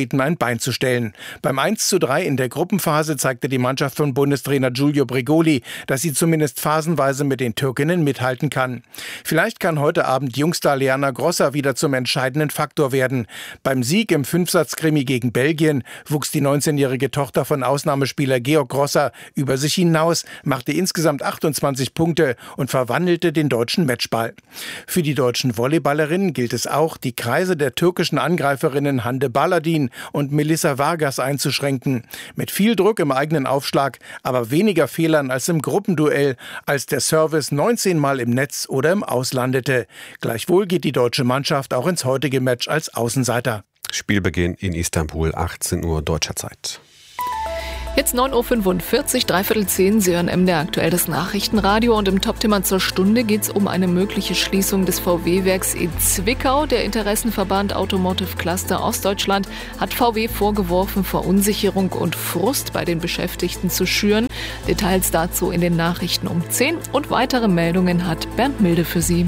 Favoriten ein Bein zu stellen. Beim eins zu drei in der Gruppenphase zeigte die Mannschaft von Bundestrainer Giulio Bregoli, dass sie zumindest phasenweise mit den Türkinnen mithalten kann. Vielleicht kann heute Abend Jungstar Liana Grossa wieder zum entscheidenden Faktor werden. Beim Sieg im Fünfsatz-Krimi gegen Belgien wuchs die neunzehnjährige Tochter von Ausnahmespieler Georg Grossa über sich hinaus, machte insgesamt achtundzwanzig Punkte und verwandelte den deutschen Matchball. Für die deutschen Volleyballerinnen gilt es auch, die Kreise der türkischen Angreiferinnen Hande Baladin und Melissa Vargas einzuschränken. Mit viel Druck im eigenen Aufschlag, aber weniger Fehlern als im Gruppenduell, als der Service neunzehn Mal im Netz oder im Aus landete. Gleichwohl geht die deutsche Mannschaft auch ins heutige Match als Außenseiter. Spielbeginn in Istanbul, achtzehn Uhr deutscher Zeit. Jetzt neun Uhr fünfundvierzig, dreiviertel zehn, Sie hören M D R aktuell das Nachrichtenradio und im Top-Thema zur Stunde geht es um eine mögliche Schließung des V W-Werks in Zwickau. Der Interessenverband Automotive Cluster Ostdeutschland hat V W vorgeworfen, Verunsicherung und Frust bei den Beschäftigten zu schüren. Details dazu in den Nachrichten um zehn und weitere Meldungen hat Bernd Milde für Sie.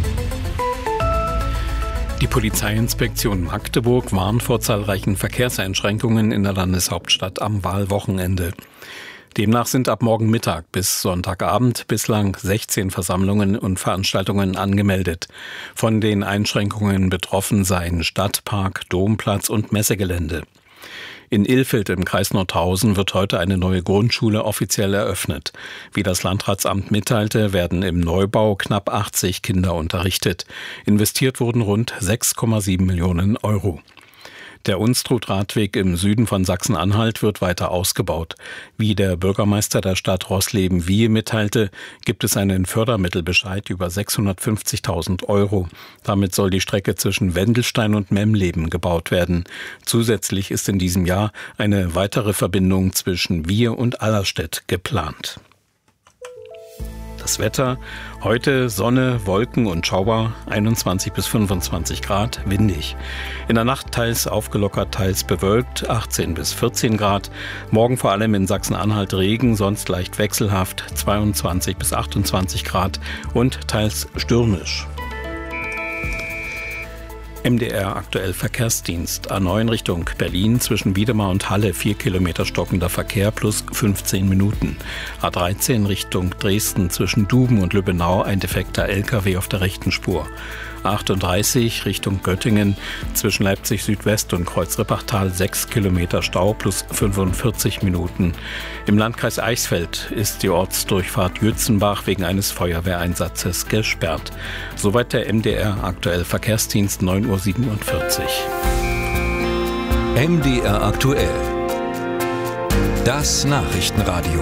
Die Polizeiinspektion Magdeburg warnt vor zahlreichen Verkehrseinschränkungen in der Landeshauptstadt am Wahlwochenende. Demnach sind ab morgen Mittag bis Sonntagabend bislang sechzehn Versammlungen und Veranstaltungen angemeldet. Von den Einschränkungen betroffen seien Stadtpark, Domplatz und Messegelände. In Ilfeld im Kreis Nordhausen wird heute eine neue Grundschule offiziell eröffnet. Wie das Landratsamt mitteilte, werden im Neubau knapp achtzig Kinder unterrichtet. Investiert wurden rund sechs Komma sieben Millionen Euro. Der Unstrut-Radweg im Süden von Sachsen-Anhalt wird weiter ausgebaut. Wie der Bürgermeister der Stadt Rosleben-Wiehe mitteilte, gibt es einen Fördermittelbescheid über sechshundertfünfzigtausend Euro. Damit soll die Strecke zwischen Wendelstein und Memleben gebaut werden. Zusätzlich ist in diesem Jahr eine weitere Verbindung zwischen Wiehe und Allerstedt geplant. Das Wetter: heute Sonne, Wolken und Schauer, einundzwanzig bis fünfundzwanzig Grad, windig. In der Nacht teils aufgelockert, teils bewölkt, achtzehn bis vierzehn Grad. Morgen vor allem in Sachsen-Anhalt Regen, sonst leicht wechselhaft, zweiundzwanzig bis achtundzwanzig Grad und teils stürmisch. M D R aktuell Verkehrsdienst. A neun Richtung Berlin zwischen Wiedemar und Halle vier Kilometer stockender Verkehr plus fünfzehn Minuten. A dreizehn Richtung Dresden zwischen Duben und Lübbenau ein defekter L K W auf der rechten Spur. achtunddreißig Richtung Göttingen zwischen Leipzig Südwest und Kreuz-Rippachtal sechs Kilometer Stau plus fünfundvierzig Minuten. Im Landkreis Eichsfeld ist die Ortsdurchfahrt Jützenbach wegen eines Feuerwehreinsatzes gesperrt. Soweit der M D R aktuell Verkehrsdienst, neun Uhr siebenundvierzig. M D R aktuell. Das Nachrichtenradio.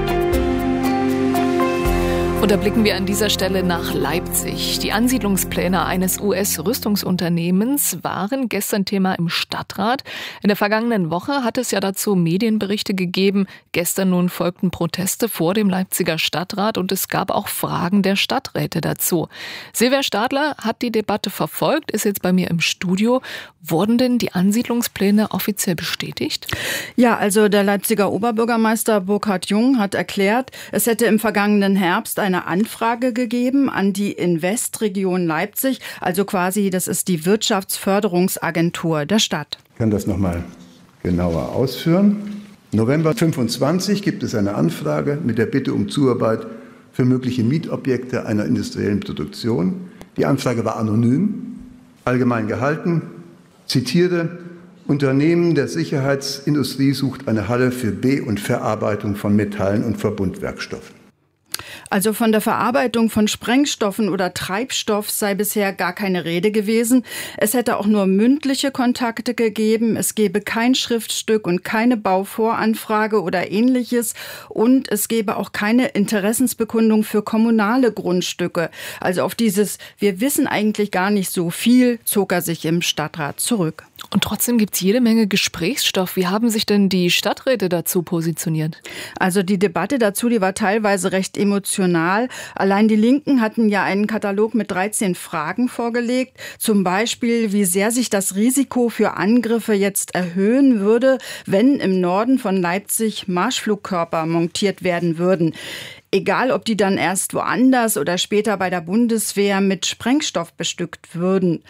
Und da blicken wir an dieser Stelle nach Leipzig. Die Ansiedlungspläne eines U S-Rüstungsunternehmens waren gestern Thema im Stadtrat. In der vergangenen Woche hat es ja dazu Medienberichte gegeben. Gestern nun folgten Proteste vor dem Leipziger Stadtrat und es gab auch Fragen der Stadträte dazu. Silvia Stadler hat die Debatte verfolgt, ist jetzt bei mir im Studio. Wurden denn die Ansiedlungspläne offiziell bestätigt? Ja, also der Leipziger Oberbürgermeister Burkhard Jung hat erklärt, es hätte im vergangenen Herbst eine Anfrage gegeben an die Investregion Leipzig, also quasi, das ist die Wirtschaftsförderungsagentur der Stadt. Ich kann das nochmal genauer ausführen. November fünfundzwanzig gibt es eine Anfrage mit der Bitte um Zuarbeit für mögliche Mietobjekte einer industriellen Produktion. Die Anfrage war anonym, allgemein gehalten. Zitiere: Unternehmen der Sicherheitsindustrie sucht eine Halle für Be- und Verarbeitung von Metallen und Verbundwerkstoffen. Also von der Verarbeitung von Sprengstoffen oder Treibstoff sei bisher gar keine Rede gewesen. Es hätte auch nur mündliche Kontakte gegeben. Es gebe kein Schriftstück und keine Bauvoranfrage oder Ähnliches. Und es gebe auch keine Interessensbekundung für kommunale Grundstücke. Also auf dieses "Wir wissen eigentlich gar nicht so viel" zog er sich im Stadtrat zurück. Und trotzdem gibt es jede Menge Gesprächsstoff. Wie haben sich denn die Stadträte dazu positioniert? Also die Debatte dazu, die war teilweise recht emotional. Allein die Linken hatten ja einen Katalog mit dreizehn Fragen vorgelegt. Zum Beispiel, wie sehr sich das Risiko für Angriffe jetzt erhöhen würde, wenn im Norden von Leipzig Marschflugkörper montiert werden würden. Egal, ob die dann erst woanders oder später bei der Bundeswehr mit Sprengstoff bestückt würden.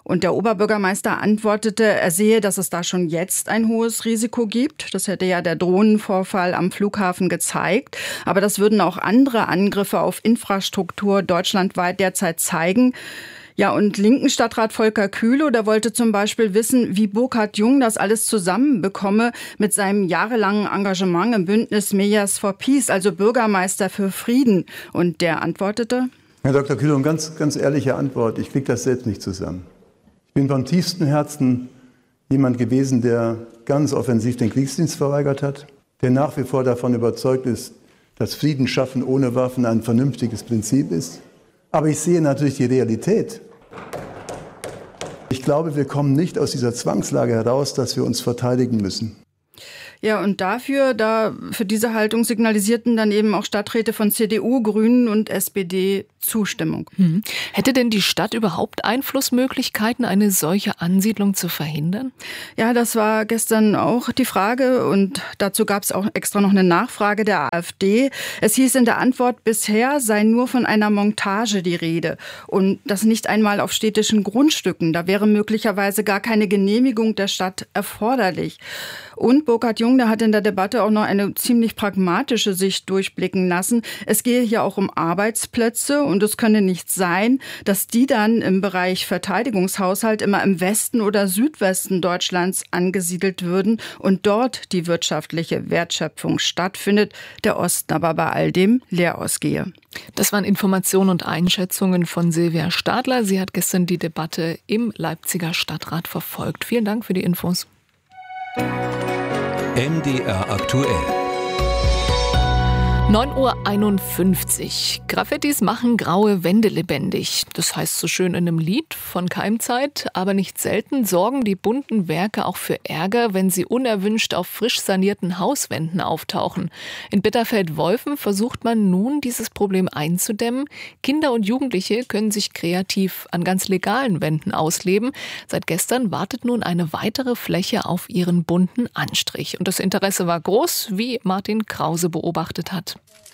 Und der Oberbürgermeister antwortete, er sehe, dass es da schon jetzt ein hohes Risiko gibt. Das hätte ja der Drohnenvorfall am Flughafen gezeigt. Aber das würden auch andere Angriffe auf Infrastruktur deutschlandweit derzeit zeigen. Ja, und linken Stadtrat Volker Kühlow, der wollte zum Beispiel wissen, wie Burkhard Jung das alles zusammenbekomme mit seinem jahrelangen Engagement im Bündnis Mayors for Peace, also Bürgermeister für Frieden. Und der antwortete: Herr Doktor Kühlow, eine ganz, ganz ehrliche Antwort. Ich kriege das selbst nicht zusammen. Ich bin vom tiefsten Herzen jemand gewesen, der ganz offensiv den Kriegsdienst verweigert hat, der nach wie vor davon überzeugt ist, dass Frieden schaffen ohne Waffen ein vernünftiges Prinzip ist. Aber ich sehe natürlich die Realität. Ich glaube, wir kommen nicht aus dieser Zwangslage heraus, dass wir uns verteidigen müssen. Ja, und dafür, da für diese Haltung signalisierten dann eben auch Stadträte von C D U, Grünen und S P D Zustimmung. Hm. Hätte denn die Stadt überhaupt Einflussmöglichkeiten, eine solche Ansiedlung zu verhindern? Ja, das war gestern auch die Frage und dazu gab es auch extra noch eine Nachfrage der AfD. Es hieß in der Antwort, bisher sei nur von einer Montage die Rede und das nicht einmal auf städtischen Grundstücken. Da wäre möglicherweise gar keine Genehmigung der Stadt erforderlich. Und Burkhard Jung, der hat in der Debatte auch noch eine ziemlich pragmatische Sicht durchblicken lassen. Es gehe hier auch um Arbeitsplätze und es könne nicht sein, dass die dann im Bereich Verteidigungshaushalt immer im Westen oder Südwesten Deutschlands angesiedelt würden und dort die wirtschaftliche Wertschöpfung stattfindet, der Osten aber bei all dem leer ausgehe. Das waren Informationen und Einschätzungen von Silvia Stadler. Sie hat gestern die Debatte im Leipziger Stadtrat verfolgt. Vielen Dank für die Infos. M D R aktuell. neun Uhr einundfünfzig. Graffitis machen graue Wände lebendig. Das heißt so schön in einem Lied von Keimzeit, aber nicht selten sorgen die bunten Werke auch für Ärger, wenn sie unerwünscht auf frisch sanierten Hauswänden auftauchen. In Bitterfeld-Wolfen versucht man nun, dieses Problem einzudämmen. Kinder und Jugendliche können sich kreativ an ganz legalen Wänden ausleben. Seit gestern wartet nun eine weitere Fläche auf ihren bunten Anstrich. Und das Interesse war groß, wie Martin Krause beobachtet hat.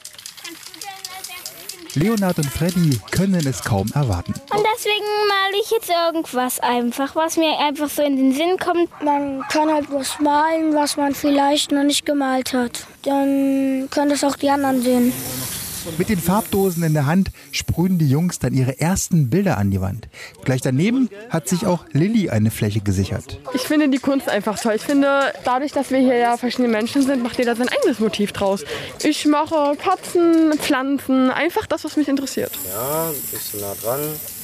Leonard und Freddy können es kaum erwarten. Und deswegen male ich jetzt irgendwas einfach, was mir einfach so in den Sinn kommt. Man kann halt was malen, was man vielleicht noch nicht gemalt hat. Dann können das auch die anderen sehen. Mit den Farbdosen in der Hand sprühen die Jungs dann ihre ersten Bilder an die Wand. Gleich daneben hat sich auch Lilly eine Fläche gesichert. Ich finde die Kunst einfach toll. Ich finde, dadurch, dass wir hier ja verschiedene Menschen sind, macht jeder sein eigenes Motiv draus. Ich mache Katzen, Pflanzen, einfach das, was mich interessiert. Ja, ein bisschen nah dran.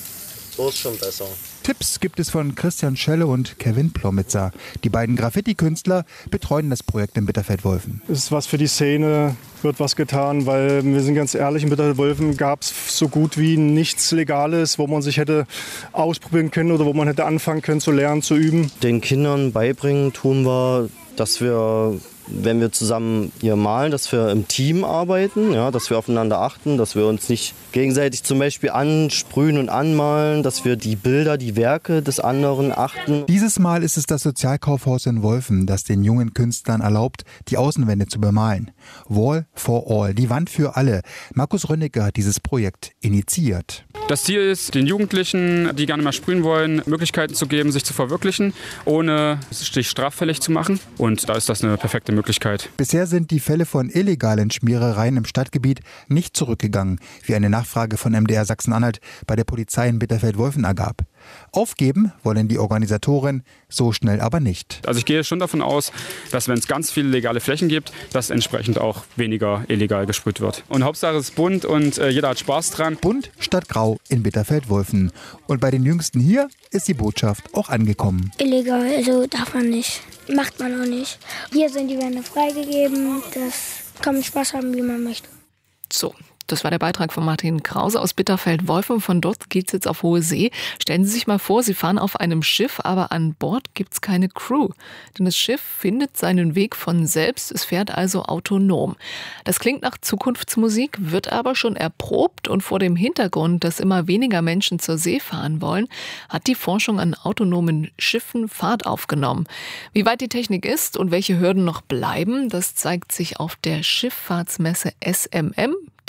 So ist schon besser. Tipps gibt es von Christian Schelle und Kevin Plomitzer. Die beiden Graffiti-Künstler betreuen das Projekt in Bitterfeld-Wolfen. Es ist was für die Szene, wird was getan, weil wir sind ganz ehrlich, in Bitterfeld-Wolfen gab es so gut wie nichts Legales, wo man sich hätte ausprobieren können oder wo man hätte anfangen können zu lernen, zu üben. Den Kindern beibringen tun wir, dass wir, wenn wir zusammen hier malen, dass wir im Team arbeiten, ja, dass wir aufeinander achten, dass wir uns nicht gegenseitig zum Beispiel ansprühen und anmalen, dass wir die Bilder, die Werke des anderen achten. Dieses Mal ist es das Sozialkaufhaus in Wolfen, das den jungen Künstlern erlaubt, die Außenwände zu bemalen. Wall for All, die Wand für alle. Markus Rönnecke hat dieses Projekt initiiert. Das Ziel ist, den Jugendlichen, die gerne mal sprühen wollen, Möglichkeiten zu geben, sich zu verwirklichen, ohne sich straffällig zu machen. Und da ist das eine perfekte Möglichkeit. Bisher sind die Fälle von illegalen Schmierereien im Stadtgebiet nicht zurückgegangen, wie eine Nachfrage von M D R Sachsen-Anhalt bei der Polizei in Bitterfeld-Wolfen ergab. Aufgeben wollen die Organisatoren so schnell aber nicht. Also ich gehe schon davon aus, dass wenn es ganz viele legale Flächen gibt, dass entsprechend auch weniger illegal gesprüht wird. Und Hauptsache es ist bunt und äh, jeder hat Spaß dran. Bunt statt grau in Bitterfeld-Wolfen. Und bei den Jüngsten hier ist die Botschaft auch angekommen. Illegal, also darf man nicht. Macht man auch nicht. Hier sind die Wände freigegeben. Das kann man Spaß haben, wie man möchte. So. Das war der Beitrag von Martin Krause aus Bitterfeld-Wolfen. Von dort geht's jetzt auf hohe See. Stellen Sie sich mal vor, Sie fahren auf einem Schiff, aber an Bord gibt's keine Crew. Denn das Schiff findet seinen Weg von selbst. Es fährt also autonom. Das klingt nach Zukunftsmusik, wird aber schon erprobt. Und vor dem Hintergrund, dass immer weniger Menschen zur See fahren wollen, hat die Forschung an autonomen Schiffen Fahrt aufgenommen. Wie weit die Technik ist und welche Hürden noch bleiben, das zeigt sich auf der Schifffahrtsmesse S M M.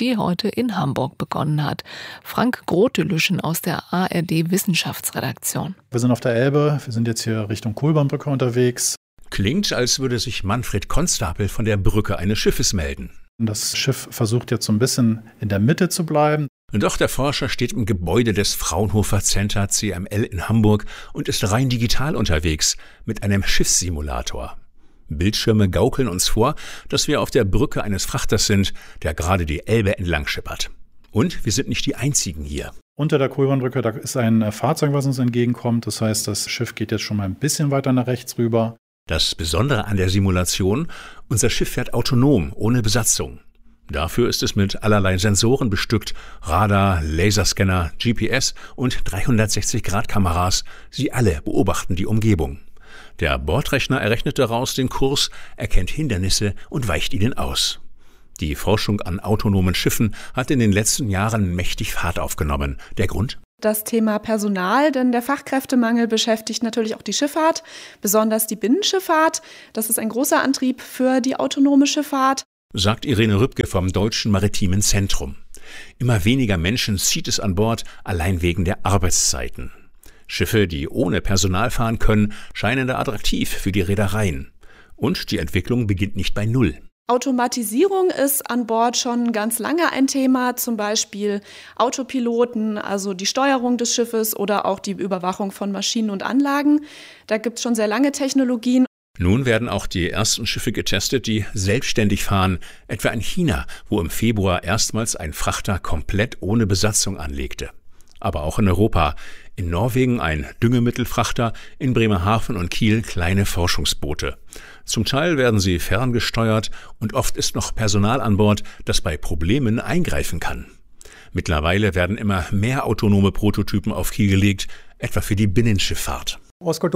die heute in Hamburg begonnen hat. Frank Grotelüschen aus der A R D-Wissenschaftsredaktion. Wir sind auf der Elbe, wir sind jetzt hier Richtung Kohlbahnbrücke unterwegs. Klingt, als würde sich Manfred Konstapel von der Brücke eines Schiffes melden. Das Schiff versucht jetzt so ein bisschen in der Mitte zu bleiben. Doch der Forscher steht im Gebäude des Fraunhofer Center C M L in Hamburg und ist rein digital unterwegs mit einem Schiffssimulator. Bildschirme gaukeln uns vor, dass wir auf der Brücke eines Frachters sind, der gerade die Elbe entlang schippert. Und wir sind nicht die einzigen hier. Unter der Kohlbahnbrücke, da ist ein Fahrzeug, was uns entgegenkommt. Das heißt, das Schiff geht jetzt schon mal ein bisschen weiter nach rechts rüber. Das Besondere an der Simulation, unser Schiff fährt autonom, ohne Besatzung. Dafür ist es mit allerlei Sensoren bestückt, Radar, Laserscanner, G P S und dreihundertsechzig Grad Kameras. Sie alle beobachten die Umgebung. Der Bordrechner errechnet daraus den Kurs, erkennt Hindernisse und weicht ihnen aus. Die Forschung an autonomen Schiffen hat in den letzten Jahren mächtig Fahrt aufgenommen. Der Grund? Das Thema Personal, denn der Fachkräftemangel beschäftigt natürlich auch die Schifffahrt, besonders die Binnenschifffahrt. Das ist ein großer Antrieb für die autonome Schifffahrt, sagt Irene Rübke vom Deutschen Maritimen Zentrum. Immer weniger Menschen zieht es an Bord, allein wegen der Arbeitszeiten. Schiffe, die ohne Personal fahren können, scheinen da attraktiv für die Reedereien. Und die Entwicklung beginnt nicht bei Null. Automatisierung ist an Bord schon ganz lange ein Thema, zum Beispiel Autopiloten, also die Steuerung des Schiffes oder auch die Überwachung von Maschinen und Anlagen. Da gibt es schon sehr lange Technologien. Nun werden auch die ersten Schiffe getestet, die selbstständig fahren, etwa in China, wo im Februar erstmals ein Frachter komplett ohne Besatzung anlegte. Aber auch in Europa, in Norwegen ein Düngemittelfrachter, in Bremerhaven und Kiel kleine Forschungsboote. Zum Teil werden sie ferngesteuert und oft ist noch Personal an Bord, das bei Problemen eingreifen kann. Mittlerweile werden immer mehr autonome Prototypen auf Kiel gelegt, etwa für die Binnenschifffahrt. Oscar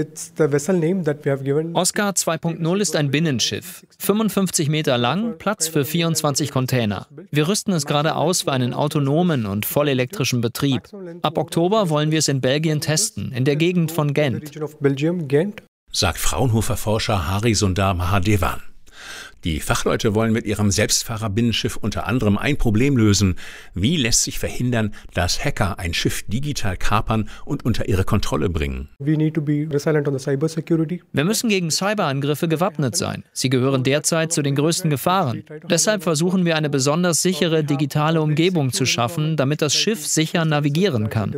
zwei Punkt null ist ein Binnenschiff, fünfundfünfzig Meter lang, Platz für vierundzwanzig Container. Wir rüsten es gerade aus für einen autonomen und vollelektrischen Betrieb. Ab Oktober wollen wir es in Belgien testen, in der Gegend von Gent, sagt Fraunhofer-Forscher Hari Sundar Mahadevan. Die Fachleute wollen mit ihrem Selbstfahrer-Binnenschiff unter anderem ein Problem lösen. Wie lässt sich verhindern, dass Hacker ein Schiff digital kapern und unter ihre Kontrolle bringen? Wir müssen gegen Cyberangriffe gewappnet sein. Sie gehören derzeit zu den größten Gefahren. Deshalb versuchen wir eine besonders sichere digitale Umgebung zu schaffen, damit das Schiff sicher navigieren kann.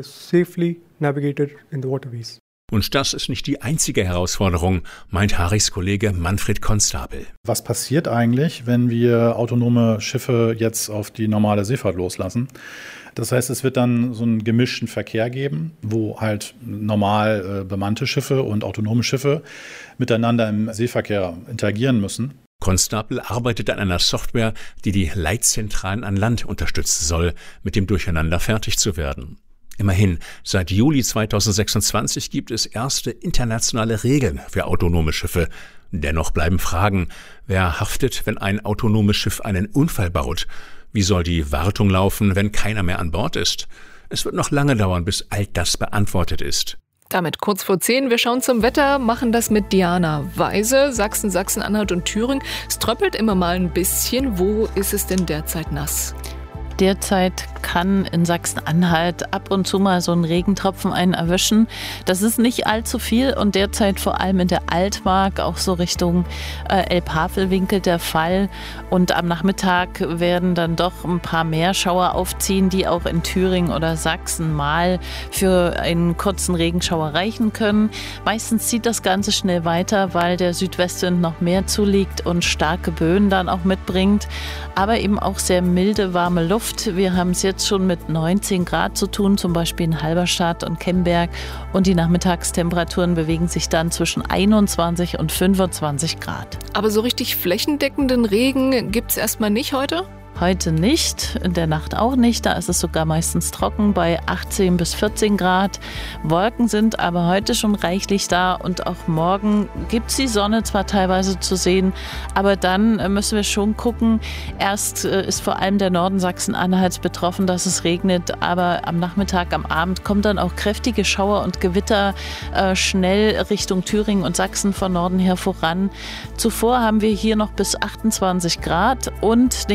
Und das ist nicht die einzige Herausforderung, meint Haris Kollege Manfred Konstapel. Was passiert eigentlich, wenn wir autonome Schiffe jetzt auf die normale Seefahrt loslassen? Das heißt, es wird dann so einen gemischten Verkehr geben, wo halt normal äh, bemannte Schiffe und autonome Schiffe miteinander im Seeverkehr interagieren müssen. Konstapel arbeitet an einer Software, die die Leitzentralen an Land unterstützen soll, mit dem Durcheinander fertig zu werden. Immerhin, seit Juli zweitausendsechsundzwanzig gibt es erste internationale Regeln für autonome Schiffe. Dennoch bleiben Fragen: Wer haftet, wenn ein autonomes Schiff einen Unfall baut? Wie soll die Wartung laufen, wenn keiner mehr an Bord ist? Es wird noch lange dauern, bis all das beantwortet ist. Damit kurz vor zehn. Wir schauen zum Wetter, machen das mit Diana Weise. Sachsen, Sachsen-Anhalt und Thüringen. Es tröppelt immer mal ein bisschen. Wo ist es denn derzeit nass? Derzeit kann in Sachsen-Anhalt ab und zu mal so ein Regentropfen einen erwischen. Das ist nicht allzu viel und derzeit vor allem in der Altmark, auch so Richtung äh, Elbhavelwinkel der Fall. Und am Nachmittag werden dann doch ein paar mehr Schauer aufziehen, die auch in Thüringen oder Sachsen mal für einen kurzen Regenschauer reichen können. Meistens zieht das Ganze schnell weiter, weil der Südwestwind noch mehr zuliegt und starke Böen dann auch mitbringt. Aber eben auch sehr milde, warme Luft. Wir haben es jetzt schon mit neunzehn Grad zu tun, zum Beispiel in Halberstadt und Kemberg. Und die Nachmittagstemperaturen bewegen sich dann zwischen einundzwanzig und fünfundzwanzig Grad. Aber so richtig flächendeckenden Regen gibt es erstmal nicht heute? Heute nicht, in der Nacht auch nicht. Da ist es sogar meistens trocken bei achtzehn bis vierzehn Grad. Wolken sind aber heute schon reichlich da und auch morgen gibt es die Sonne zwar teilweise zu sehen, aber dann müssen wir schon gucken. Erst ist vor allem der Norden Sachsen-Anhalts betroffen, dass es regnet, aber am Nachmittag, am Abend kommen dann auch kräftige Schauer und Gewitter äh, schnell Richtung Thüringen und Sachsen von Norden her voran. Zuvor haben wir hier noch bis achtundzwanzig Grad und den ganzen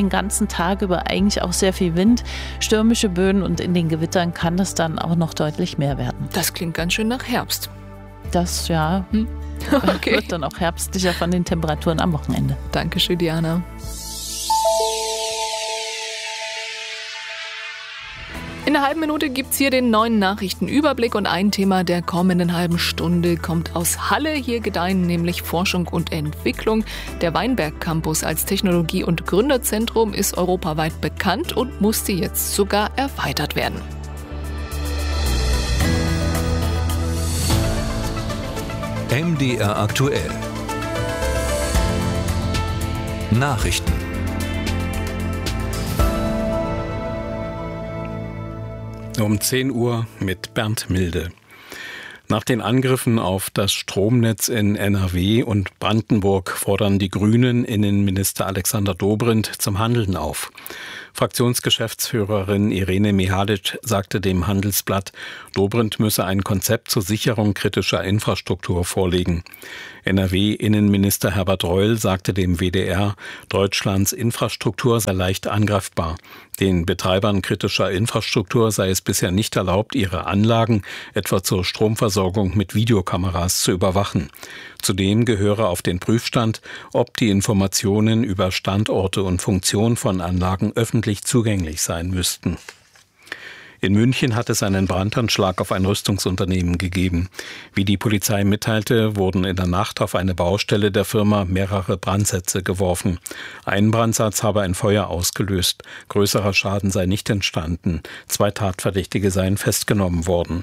ganzen Tag über eigentlich auch sehr viel Wind, stürmische Böen und in den Gewittern kann es dann auch noch deutlich mehr werden. Das klingt ganz schön nach Herbst. Das, ja, hm. okay. Wird dann auch herbstlicher von den Temperaturen am Wochenende. Dankeschön, Diana. In einer halben Minute gibt es hier den neuen Nachrichtenüberblick und ein Thema der kommenden halben Stunde kommt aus Halle. Hier gedeihen nämlich Forschung und Entwicklung. Der Weinberg Campus als Technologie- und Gründerzentrum ist europaweit bekannt und musste jetzt sogar erweitert werden. M D R aktuell. Nachrichten. Um zehn Uhr mit Bernd Milde. Nach den Angriffen auf das Stromnetz in N R W und Brandenburg fordern die Grünen Innenminister Alexander Dobrindt zum Handeln auf. Fraktionsgeschäftsführerin Irene Mihalic sagte dem Handelsblatt, Dobrindt müsse ein Konzept zur Sicherung kritischer Infrastruktur vorlegen. N R W-Innenminister Herbert Reul sagte dem W D R, Deutschlands Infrastruktur sei leicht angreifbar. Den Betreibern kritischer Infrastruktur sei es bisher nicht erlaubt, ihre Anlagen, etwa zur Stromversorgung, mit Videokameras zu überwachen. Zudem gehöre auf den Prüfstand, ob die Informationen über Standorte und Funktion von Anlagen öffentlich zugänglich sein müssten. In München hat es einen Brandanschlag auf ein Rüstungsunternehmen gegeben. Wie die Polizei mitteilte, wurden in der Nacht auf eine Baustelle der Firma mehrere Brandsätze geworfen. Ein Brandsatz habe ein Feuer ausgelöst. Größerer Schaden sei nicht entstanden. Zwei Tatverdächtige seien festgenommen worden.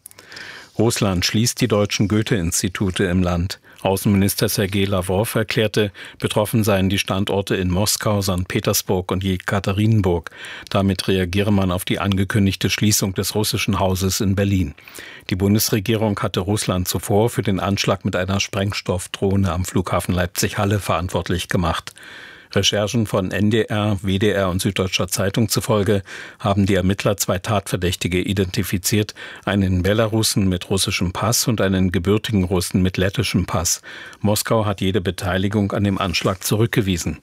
Russland schließt die deutschen Goethe-Institute im Land. Außenminister Sergei Lavrov erklärte, betroffen seien die Standorte in Moskau, Sankt Petersburg und Jekaterinburg. Damit reagiere man auf die angekündigte Schließung des russischen Hauses in Berlin. Die Bundesregierung hatte Russland zuvor für den Anschlag mit einer Sprengstoffdrohne am Flughafen Leipzig-Halle verantwortlich gemacht. Recherchen von N D R, W D R und Süddeutscher Zeitung zufolge haben die Ermittler zwei Tatverdächtige identifiziert, einen Belarussen mit russischem Pass und einen gebürtigen Russen mit lettischem Pass. Moskau hat jede Beteiligung an dem Anschlag zurückgewiesen.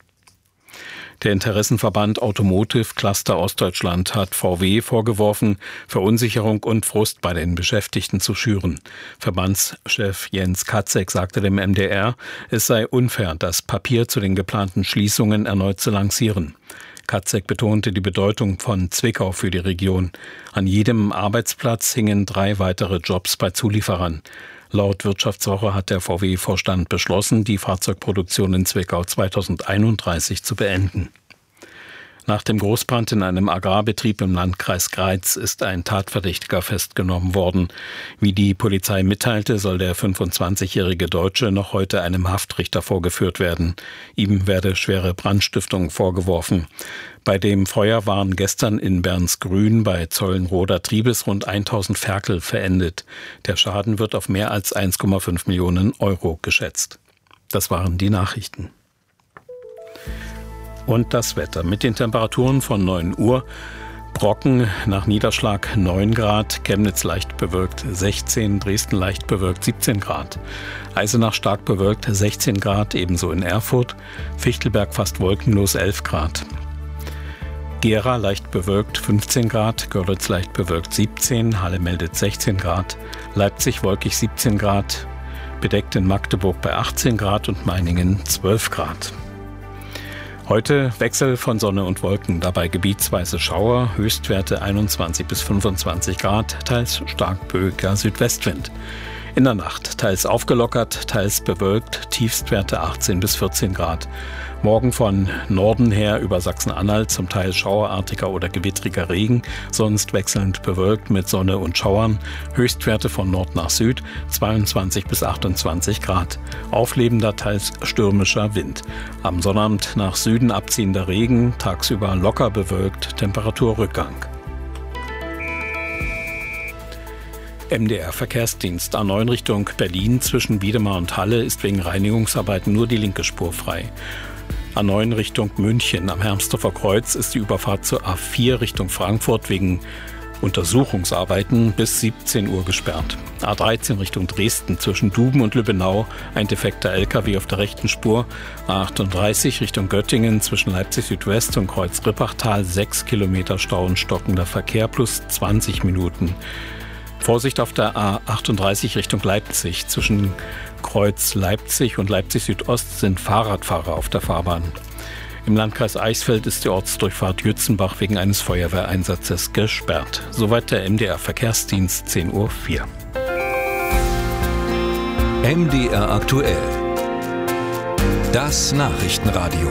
Der Interessenverband Automotive Cluster Ostdeutschland hat V W vorgeworfen, Verunsicherung und Frust bei den Beschäftigten zu schüren. Verbandschef Jens Katzek sagte dem M D R, es sei unfair, das Papier zu den geplanten Schließungen erneut zu lancieren. Katzek betonte die Bedeutung von Zwickau für die Region. An jedem Arbeitsplatz hingen drei weitere Jobs bei Zulieferern. Laut Wirtschaftswoche hat der V W-Vorstand beschlossen, die Fahrzeugproduktion in Zwickau zweitausendeinunddreißig zu beenden. Nach dem Großbrand in einem Agrarbetrieb im Landkreis Greiz ist ein Tatverdächtiger festgenommen worden. Wie die Polizei mitteilte, soll der fünfundzwanzigjährige Deutsche noch heute einem Haftrichter vorgeführt werden. Ihm werde schwere Brandstiftung vorgeworfen. Bei dem Feuer waren gestern in Bernsgrün bei Zollenroder Triebes rund tausend Ferkel verendet. Der Schaden wird auf mehr als eins Komma fünf Millionen Euro geschätzt. Das waren die Nachrichten. Und das Wetter mit den Temperaturen von neun Uhr. Brocken nach Niederschlag neun Grad, Chemnitz leicht bewölkt sechzehn, Dresden leicht bewölkt siebzehn Grad. Eisenach stark bewölkt sechzehn Grad, ebenso in Erfurt. Fichtelberg fast wolkenlos elf Grad. Gera leicht bewölkt fünfzehn Grad, Görlitz leicht bewölkt siebzehn, Halle meldet sechzehn Grad, Leipzig wolkig siebzehn Grad, bedeckt in Magdeburg bei achtzehn Grad und Meiningen zwölf Grad. Heute Wechsel von Sonne und Wolken, dabei gebietsweise Schauer, Höchstwerte einundzwanzig bis fünfundzwanzig Grad, teils stark böiger Südwestwind. In der Nacht teils aufgelockert, teils bewölkt, Tiefstwerte achtzehn bis vierzehn Grad. Morgen von Norden her über Sachsen-Anhalt zum Teil schauerartiger oder gewittriger Regen, sonst wechselnd bewölkt mit Sonne und Schauern. Höchstwerte von Nord nach Süd zweiundzwanzig bis achtundzwanzig Grad. Auflebender, teils stürmischer Wind. Am Sonnabend nach Süden abziehender Regen, tagsüber locker bewölkt, Temperaturrückgang. M D R Verkehrsdienst A neun Richtung Berlin zwischen Wiedemar und Halle ist wegen Reinigungsarbeiten nur die linke Spur frei. A neun Richtung München am Hermsdorfer Kreuz ist die Überfahrt zur A vier Richtung Frankfurt wegen Untersuchungsarbeiten bis siebzehn Uhr gesperrt. A dreizehn Richtung Dresden zwischen Duben und Lübbenau, ein defekter L K W auf der rechten Spur. A achtunddreißig Richtung Göttingen zwischen Leipzig Südwest und Kreuz-Rippachtal, sechs Kilometer Stau und stockender Verkehr plus zwanzig Minuten. Vorsicht auf der A achtunddreißig Richtung Leipzig. Zwischen Kreuz Leipzig und Leipzig Südost sind Fahrradfahrer auf der Fahrbahn. Im Landkreis Eichsfeld ist die Ortsdurchfahrt Jützenbach wegen eines Feuerwehreinsatzes gesperrt. Soweit der M D R Verkehrsdienst, zehn Uhr vier. M D R aktuell. Das Nachrichtenradio.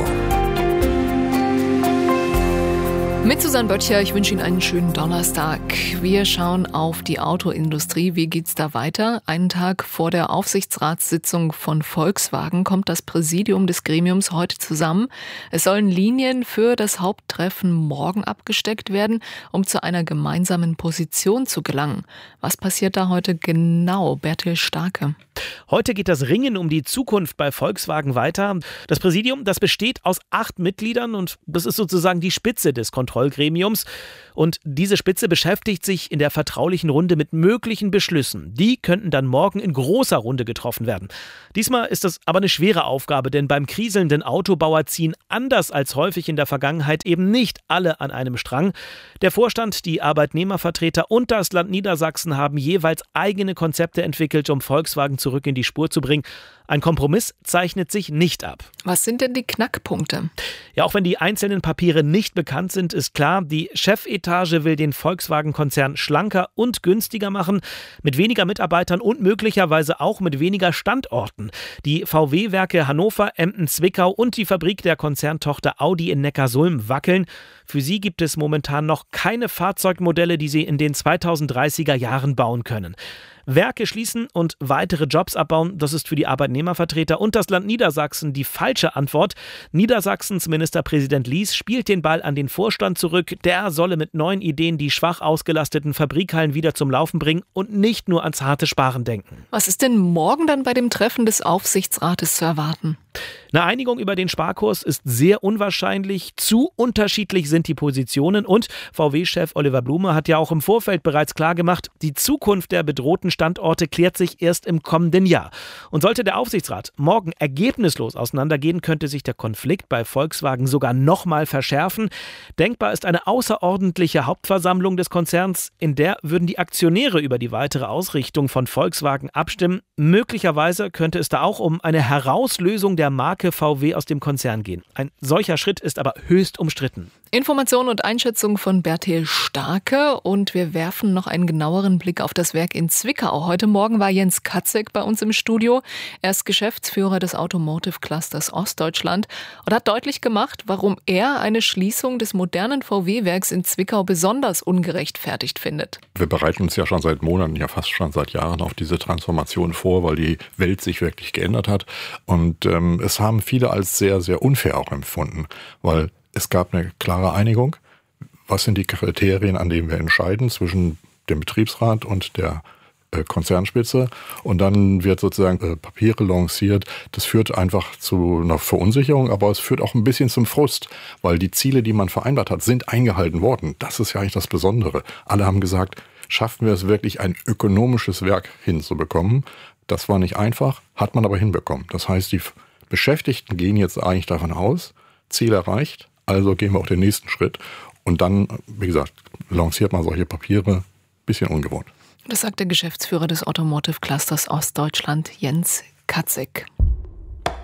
Mit Susanne Böttcher, ich wünsche Ihnen einen schönen Donnerstag. Wir schauen auf die Autoindustrie. Wie geht's da weiter? Einen Tag vor der Aufsichtsratssitzung von Volkswagen kommt das Präsidium des Gremiums heute zusammen. Es sollen Linien für das Haupttreffen morgen abgesteckt werden, um zu einer gemeinsamen Position zu gelangen. Was passiert da heute genau? Bertil Starke. Heute geht das Ringen um die Zukunft bei Volkswagen weiter. Das Präsidium, das besteht aus acht Mitgliedern und das ist sozusagen die Spitze des Kontrollgremiums. Und diese Spitze beschäftigt sich in der vertraulichen Runde mit möglichen Beschlüssen. Die könnten dann morgen in großer Runde getroffen werden. Diesmal ist das aber eine schwere Aufgabe, denn beim kriselnden Autobauer ziehen anders als häufig in der Vergangenheit eben nicht alle an einem Strang. Der Vorstand, die Arbeitnehmervertreter und das Land Niedersachsen haben jeweils eigene Konzepte entwickelt, um Volkswagen zurück in die Spur zu bringen. Ein Kompromiss zeichnet sich nicht ab. Was sind denn die Knackpunkte? Ja, auch wenn die einzelnen Papiere nicht bekannt sind, ist klar, die Chefetage will den Volkswagen-Konzern schlanker und günstiger machen, mit weniger Mitarbeitern und möglicherweise auch mit weniger Standorten. Die V W-Werke Hannover, Emden, Zwickau und die Fabrik der Konzerntochter Audi in Neckarsulm wackeln. Für sie gibt es momentan noch keine Fahrzeugmodelle, die sie in den zweitausenddreißiger Jahren bauen können. Werke schließen und weitere Jobs abbauen, das ist für die Arbeitnehmervertreter und das Land Niedersachsen die falsche Antwort. Niedersachsens Ministerpräsident Lies spielt den Ball an den Vorstand zurück. Der solle mit neuen Ideen die schwach ausgelasteten Fabrikhallen wieder zum Laufen bringen und nicht nur ans harte Sparen denken. Was ist denn morgen dann bei dem Treffen des Aufsichtsrates zu erwarten? Eine Einigung über den Sparkurs ist sehr unwahrscheinlich. Zu unterschiedlich sind die Positionen und V W-Chef Oliver Blume hat ja auch im Vorfeld bereits klargemacht, die Zukunft der bedrohten Standorte klärt sich erst im kommenden Jahr. Und sollte der Aufsichtsrat morgen ergebnislos auseinandergehen, könnte sich der Konflikt bei Volkswagen sogar nochmal verschärfen. Denkbar ist eine außerordentliche Hauptversammlung des Konzerns, in der würden die Aktionäre über die weitere Ausrichtung von Volkswagen abstimmen. Möglicherweise könnte es da auch um eine Herauslösung der Marke V W aus dem Konzern gehen. Ein solcher Schritt ist aber höchst umstritten. Information und Einschätzung von Bertil Starke und wir werfen noch einen genaueren Blick auf das Werk in Zwickau. Heute Morgen war Jens Katzek bei uns im Studio. Er ist Geschäftsführer des Automotive Clusters Ostdeutschland und hat deutlich gemacht, warum er eine Schließung des modernen V W-Werks in Zwickau besonders ungerechtfertigt findet. Wir bereiten uns ja schon seit Monaten, ja fast schon seit Jahren auf diese Transformation vor, weil die Welt sich wirklich geändert hat. Und ähm, es haben viele als sehr, sehr unfair auch empfunden, weil es gab eine klare Einigung. Was sind die Kriterien, an denen wir entscheiden zwischen dem Betriebsrat und der äh, Konzernspitze? Und dann wird sozusagen äh, Papiere lanciert. Das führt einfach zu einer Verunsicherung, aber es führt auch ein bisschen zum Frust, weil die Ziele, die man vereinbart hat, sind eingehalten worden. Das ist ja eigentlich das Besondere. Alle haben gesagt, schaffen wir es wirklich, ein ökonomisches Werk hinzubekommen. Das war nicht einfach, hat man aber hinbekommen. Das heißt, die Beschäftigten gehen jetzt eigentlich davon aus, Ziel erreicht, also gehen wir auch den nächsten Schritt. Und dann, wie gesagt, lanciert man solche Papiere, bisschen ungewohnt. Das sagt der Geschäftsführer des Automotive Clusters Ostdeutschland, Jens Katzek.